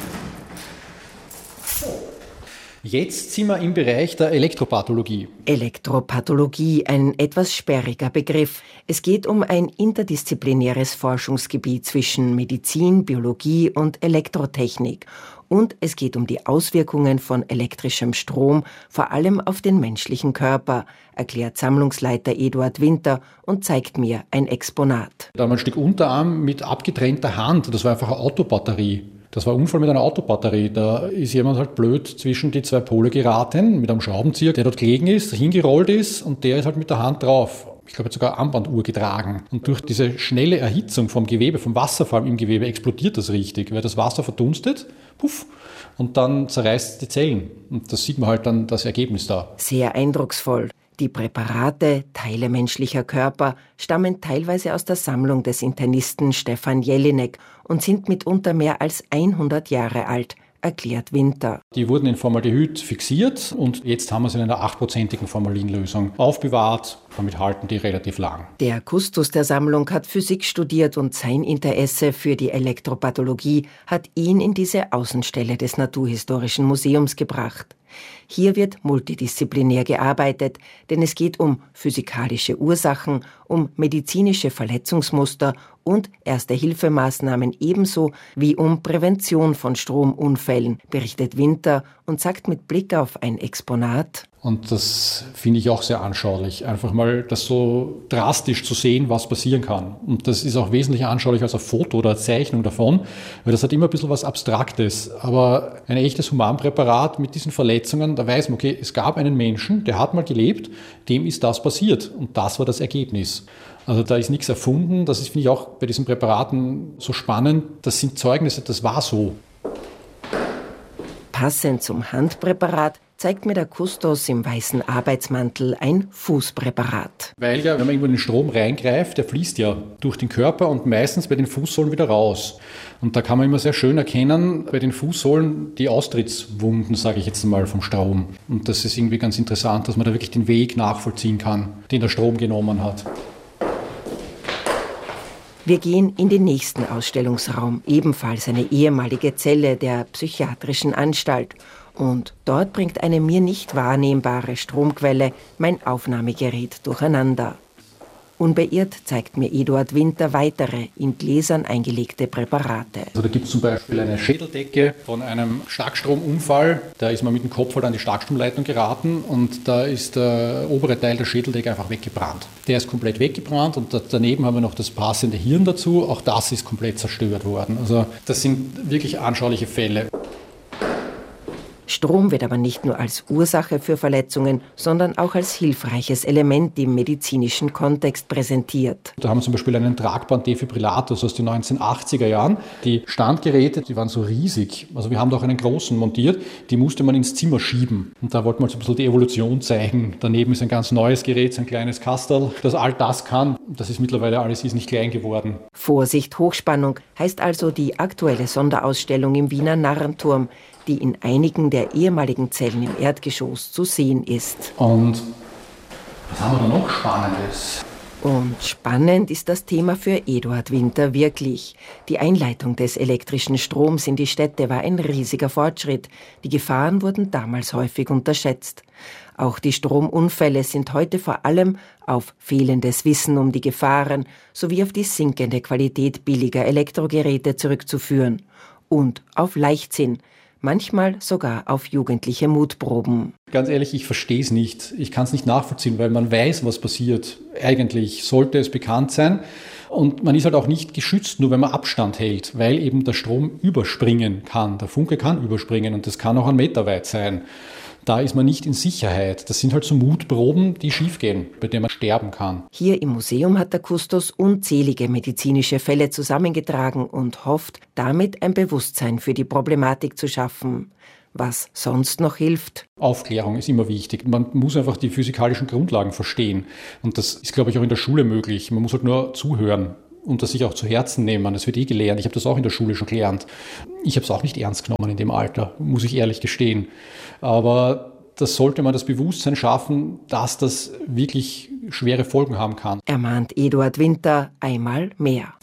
S: Jetzt sind wir im Bereich der Elektropathologie.
R: Elektropathologie, ein etwas sperriger Begriff. Es geht um ein interdisziplinäres Forschungsgebiet zwischen Medizin, Biologie und Elektrotechnik. Und es geht um die Auswirkungen von elektrischem Strom, vor allem auf den menschlichen Körper, erklärt Sammlungsleiter Eduard Winter und zeigt mir ein Exponat.
S: Da haben wir ein Stück Unterarm mit abgetrennter Hand. Das war einfach eine Autobatterie. Das war ein Unfall mit einer Autobatterie. Da ist jemand halt blöd zwischen die 2 Pole geraten, mit einem Schraubenzieher, der dort gelegen ist, hingerollt ist und der ist halt mit der Hand drauf. Ich glaube, er hat sogar eine Armbanduhr getragen. Und durch diese schnelle Erhitzung vom Gewebe, vom Wasser vor allem im Gewebe, explodiert das richtig, weil das Wasser verdunstet, puff, und dann zerreißt es die Zellen. Und das sieht man halt dann das Ergebnis da.
R: Sehr eindrucksvoll. Die Präparate, Teile menschlicher Körper, stammen teilweise aus der Sammlung des Internisten Stefan Jelinek und sind mitunter mehr als 100 Jahre alt, erklärt Winter.
S: Die wurden in Formaldehyd fixiert und jetzt haben wir sie in einer 8%igen Formalinlösung aufbewahrt. Damit halten die relativ lang.
R: Der Kustos der Sammlung hat Physik studiert und sein Interesse für die Elektropathologie hat ihn in diese Außenstelle des Naturhistorischen Museums gebracht. Hier wird multidisziplinär gearbeitet, denn es geht um physikalische Ursachen, um medizinische Verletzungsmuster und Erste-Hilfemaßnahmen ebenso wie um Prävention von Stromunfällen, berichtet Winter und sagt mit Blick auf ein Exponat:
S: Und das finde ich auch sehr anschaulich, einfach mal das so drastisch zu sehen, was passieren kann. Und das ist auch wesentlich anschaulicher als ein Foto oder eine Zeichnung davon, weil das hat immer ein bisschen was Abstraktes. Aber ein echtes Humanpräparat mit diesen Verletzungen, da weiß man, okay, es gab einen Menschen, der hat mal gelebt, dem ist das passiert und das war das Ergebnis. Also da ist nichts erfunden, das ist, finde ich, auch bei diesen Präparaten so spannend, das sind Zeugnisse, das war so.
R: Passend zum Handpräparat zeigt mir der Kustos im weißen Arbeitsmantel ein Fußpräparat.
S: Weil ja, wenn man irgendwo in den Strom reingreift, der fließt ja durch den Körper und meistens bei den Fußsohlen wieder raus. Und da kann man immer sehr schön erkennen, bei den Fußsohlen die Austrittswunden, sage ich jetzt mal, vom Strom. Und das ist irgendwie ganz interessant, dass man da wirklich den Weg nachvollziehen kann, den der Strom genommen hat.
R: Wir gehen in den nächsten Ausstellungsraum, ebenfalls eine ehemalige Zelle der psychiatrischen Anstalt. Und dort bringt eine mir nicht wahrnehmbare Stromquelle mein Aufnahmegerät durcheinander. Unbeirrt zeigt mir Eduard Winter weitere in Gläsern eingelegte Präparate.
S: Also da gibt es zum Beispiel eine Schädeldecke von einem Starkstromunfall. Da ist man mit dem Kopf halt an die Starkstromleitung geraten und da ist der obere Teil der Schädeldecke einfach weggebrannt. Der ist komplett weggebrannt und daneben haben wir noch das passende Hirn dazu. Auch das ist komplett zerstört worden. Also das sind wirklich anschauliche Fälle.
R: Strom wird aber nicht nur als Ursache für Verletzungen, sondern auch als hilfreiches Element im medizinischen Kontext präsentiert.
S: Da haben wir zum Beispiel einen tragbaren Defibrillator aus den 1980er Jahren. Die Standgeräte, die waren so riesig. Also wir haben da auch einen großen montiert, die musste man ins Zimmer schieben. Und da wollten wir so ein bisschen die Evolution zeigen. Daneben ist ein ganz neues Gerät, ein kleines Kasterl, das all das kann. Das ist mittlerweile alles ist nicht klein geworden.
R: Vorsicht, Hochspannung heißt also die aktuelle Sonderausstellung im Wiener Narrenturm, die in einigen der ehemaligen Zellen im Erdgeschoss zu sehen ist.
S: Und was haben wir da noch Spannendes?
R: Und spannend ist das Thema für Eduard Winter wirklich. Die Einleitung des elektrischen Stroms in die Städte war ein riesiger Fortschritt. Die Gefahren wurden damals häufig unterschätzt. Auch die Stromunfälle sind heute vor allem auf fehlendes Wissen um die Gefahren sowie auf die sinkende Qualität billiger Elektrogeräte zurückzuführen. Und auf Leichtsinn. Manchmal sogar auf jugendliche Mutproben.
S: Ganz ehrlich, ich verstehe es nicht. Ich kann es nicht nachvollziehen, weil man weiß, was passiert. Eigentlich sollte es bekannt sein. Und man ist halt auch nicht geschützt, nur wenn man Abstand hält, weil eben der Strom überspringen kann. Der Funke kann überspringen und das kann auch 1 Meter weit sein. Da ist man nicht in Sicherheit. Das sind halt so Mutproben, die schiefgehen, bei denen man sterben kann.
R: Hier im Museum hat der Kustos unzählige medizinische Fälle zusammengetragen und hofft, damit ein Bewusstsein für die Problematik zu schaffen. Was sonst noch hilft?
S: Aufklärung ist immer wichtig. Man muss einfach die physikalischen Grundlagen verstehen. Und das ist, glaube ich, auch in der Schule möglich. Man muss halt nur zuhören und das sich auch zu Herzen nehmen. Das wird gelernt. Ich habe das auch in der Schule schon gelernt. Ich habe es auch nicht ernst genommen in dem Alter, muss ich ehrlich gestehen. Aber das sollte man das Bewusstsein schaffen, dass das wirklich schwere Folgen haben kann.
R: Ermahnt Eduard Winter einmal mehr.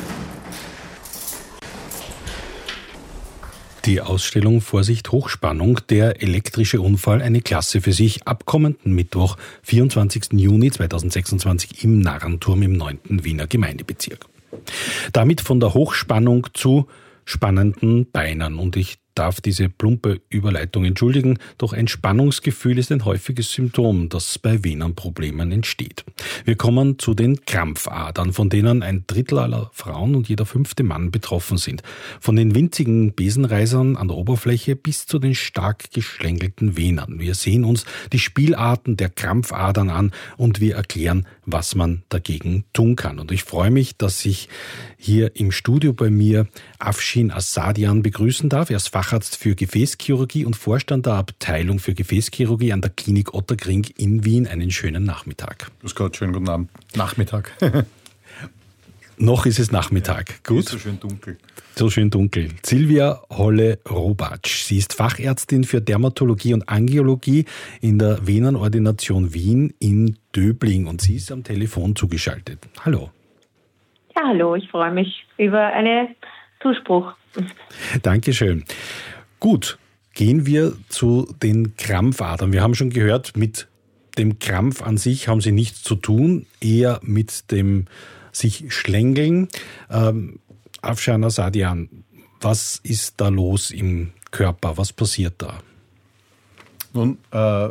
Q: Die Ausstellung Vorsicht Hochspannung, der elektrische Unfall, eine Klasse für sich, ab kommenden Mittwoch, 24. Juni 2026 im Narrenturm im 9. Wiener Gemeindebezirk. Damit von der Hochspannung zu spannenden Beinen. Und ich darf diese plumpe Überleitung entschuldigen, doch ein Spannungsgefühl ist ein häufiges Symptom, das bei Venenproblemen entsteht. Wir kommen zu den Krampfadern, von denen 1/3 aller Frauen und jeder 5. Mann betroffen sind. Von den winzigen Besenreisern an der Oberfläche bis zu den stark geschlängelten Venen. Wir sehen uns die Spielarten der Krampfadern an und wir erklären, was man dagegen tun kann. Und ich freue mich, dass ich hier im Studio bei mir Afshin Assadian begrüßen darf. Er ist Facharzt für Gefäßchirurgie und Vorstand der Abteilung für Gefäßchirurgie an der Klinik Ottakring in Wien. Einen schönen Nachmittag.
F: Grüß Gott, schönen guten Abend. Nachmittag.
Q: Noch ist es Nachmittag. Gut.
F: Ist so schön dunkel.
Q: So schön dunkel. Silvia Holle-Robatsch. Sie ist Fachärztin für Dermatologie und Angiologie in der Venenordination Wien in Döbling und sie ist am Telefon zugeschaltet. Hallo.
L: Ja, hallo. Ich freue mich über einen Zuspruch.
Q: Dankeschön. Gut, gehen wir zu den Krampfadern. Wir haben schon gehört, mit dem Krampf an sich haben sie nichts zu tun, eher mit dem sich schlängeln. Afshin Assadian, was ist da los im Körper? Was passiert da?
F: Nun,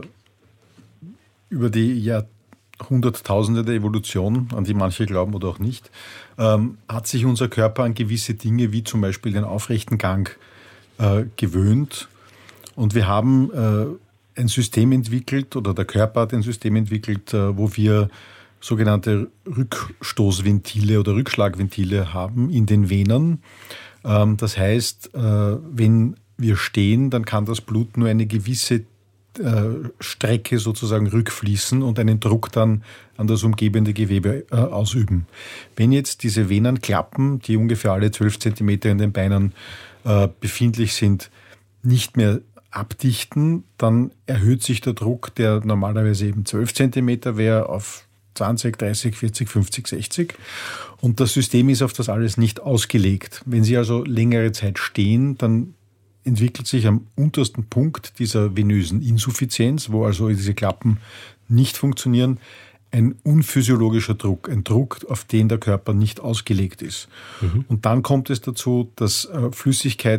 F: über die Jahrhunderttausende der Evolution, an die manche glauben oder auch nicht, hat sich unser Körper an gewisse Dinge, wie zum Beispiel den aufrechten Gang, gewöhnt. Und wir haben ein System entwickelt, oder der Körper hat ein System entwickelt, wo wir sogenannte Rückstoßventile oder Rückschlagventile haben in den Venen. Das heißt, wenn wir stehen, dann kann das Blut nur eine gewisse Strecke sozusagen rückfließen und einen Druck dann an das umgebende Gewebe ausüben. Wenn jetzt diese Venenklappen, die ungefähr alle 12 Zentimeter in den Beinen befindlich sind, nicht mehr abdichten, dann erhöht sich der Druck, der normalerweise eben 12 Zentimeter wäre, auf 20, 30, 40, 50, 60. Und das System ist auf das alles nicht ausgelegt. Wenn Sie also längere Zeit stehen, dann entwickelt sich am untersten Punkt dieser venösen Insuffizienz, wo also diese Klappen nicht funktionieren, ein unphysiologischer Druck, ein Druck, auf den der Körper nicht ausgelegt ist. Mhm. Und dann kommt es dazu, dass Flüssigkeit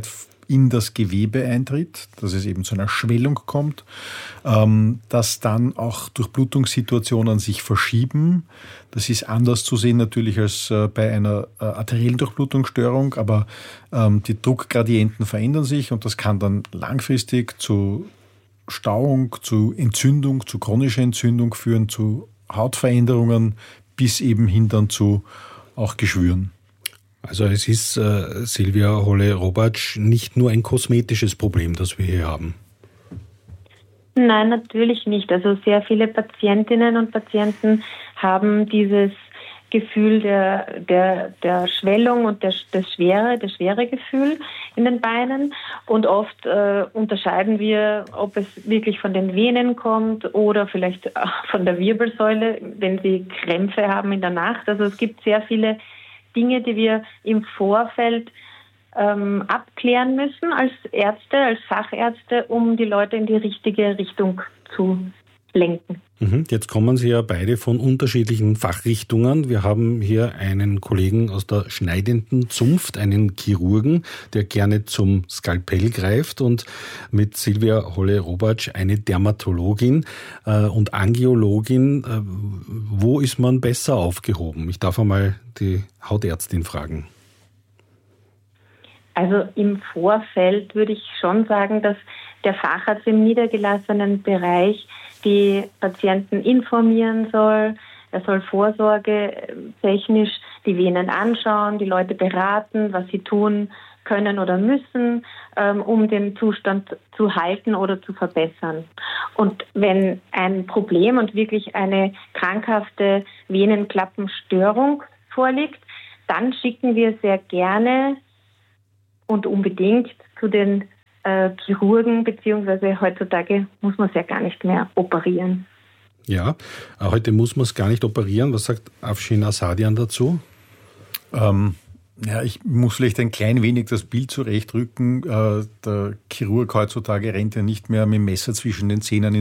F: in das Gewebe eintritt, dass es eben zu einer Schwellung kommt, dass dann auch Durchblutungssituationen sich verschieben. Das ist anders zu sehen natürlich als bei einer arteriellen Durchblutungsstörung, aber die Druckgradienten verändern sich und das kann dann langfristig zu Stauung, zu Entzündung, zu chronischer Entzündung führen, zu Hautveränderungen bis eben hin dann zu auch Geschwüren.
Q: Also es ist, Silvia Holle-Robatsch, nicht nur ein kosmetisches Problem, das wir hier haben.
L: Nein, natürlich nicht. Also sehr viele Patientinnen und Patienten haben dieses Gefühl der Schwellung und das schwere Gefühl in den Beinen. Und oft unterscheiden wir, ob es wirklich von den Venen kommt oder vielleicht auch von der Wirbelsäule, wenn sie Krämpfe haben in der Nacht. Also es gibt sehr viele Dinge, die wir im Vorfeld abklären müssen als Ärzte, als Fachärzte, um die Leute in die richtige Richtung zu lenken.
Q: Jetzt kommen Sie ja beide von unterschiedlichen Fachrichtungen. Wir haben hier einen Kollegen aus der schneidenden Zunft, einen Chirurgen, der gerne zum Skalpell greift, und mit Silvia Holle-Robatsch eine Dermatologin und Angiologin. Wo ist man besser aufgehoben? Ich darf einmal die Hautärztin fragen.
L: Also im Vorfeld würde ich schon sagen, dass der Facharzt im niedergelassenen Bereich die Patienten informieren soll. Er soll vorsorgetechnisch die Venen anschauen, die Leute beraten, was sie tun können oder müssen, um den Zustand zu halten oder zu verbessern. Und wenn ein Problem und wirklich eine krankhafte Venenklappenstörung vorliegt, dann schicken wir sehr gerne und unbedingt zu den Chirurgen, beziehungsweise heutzutage muss man es ja gar nicht mehr operieren.
Q: Ja, heute muss man es gar nicht operieren. Was sagt Afshin Asadian dazu?
F: Ja, ich muss vielleicht ein klein wenig das Bild zurechtrücken. Der Chirurg heutzutage rennt ja nicht mehr mit dem Messer zwischen den Zähnen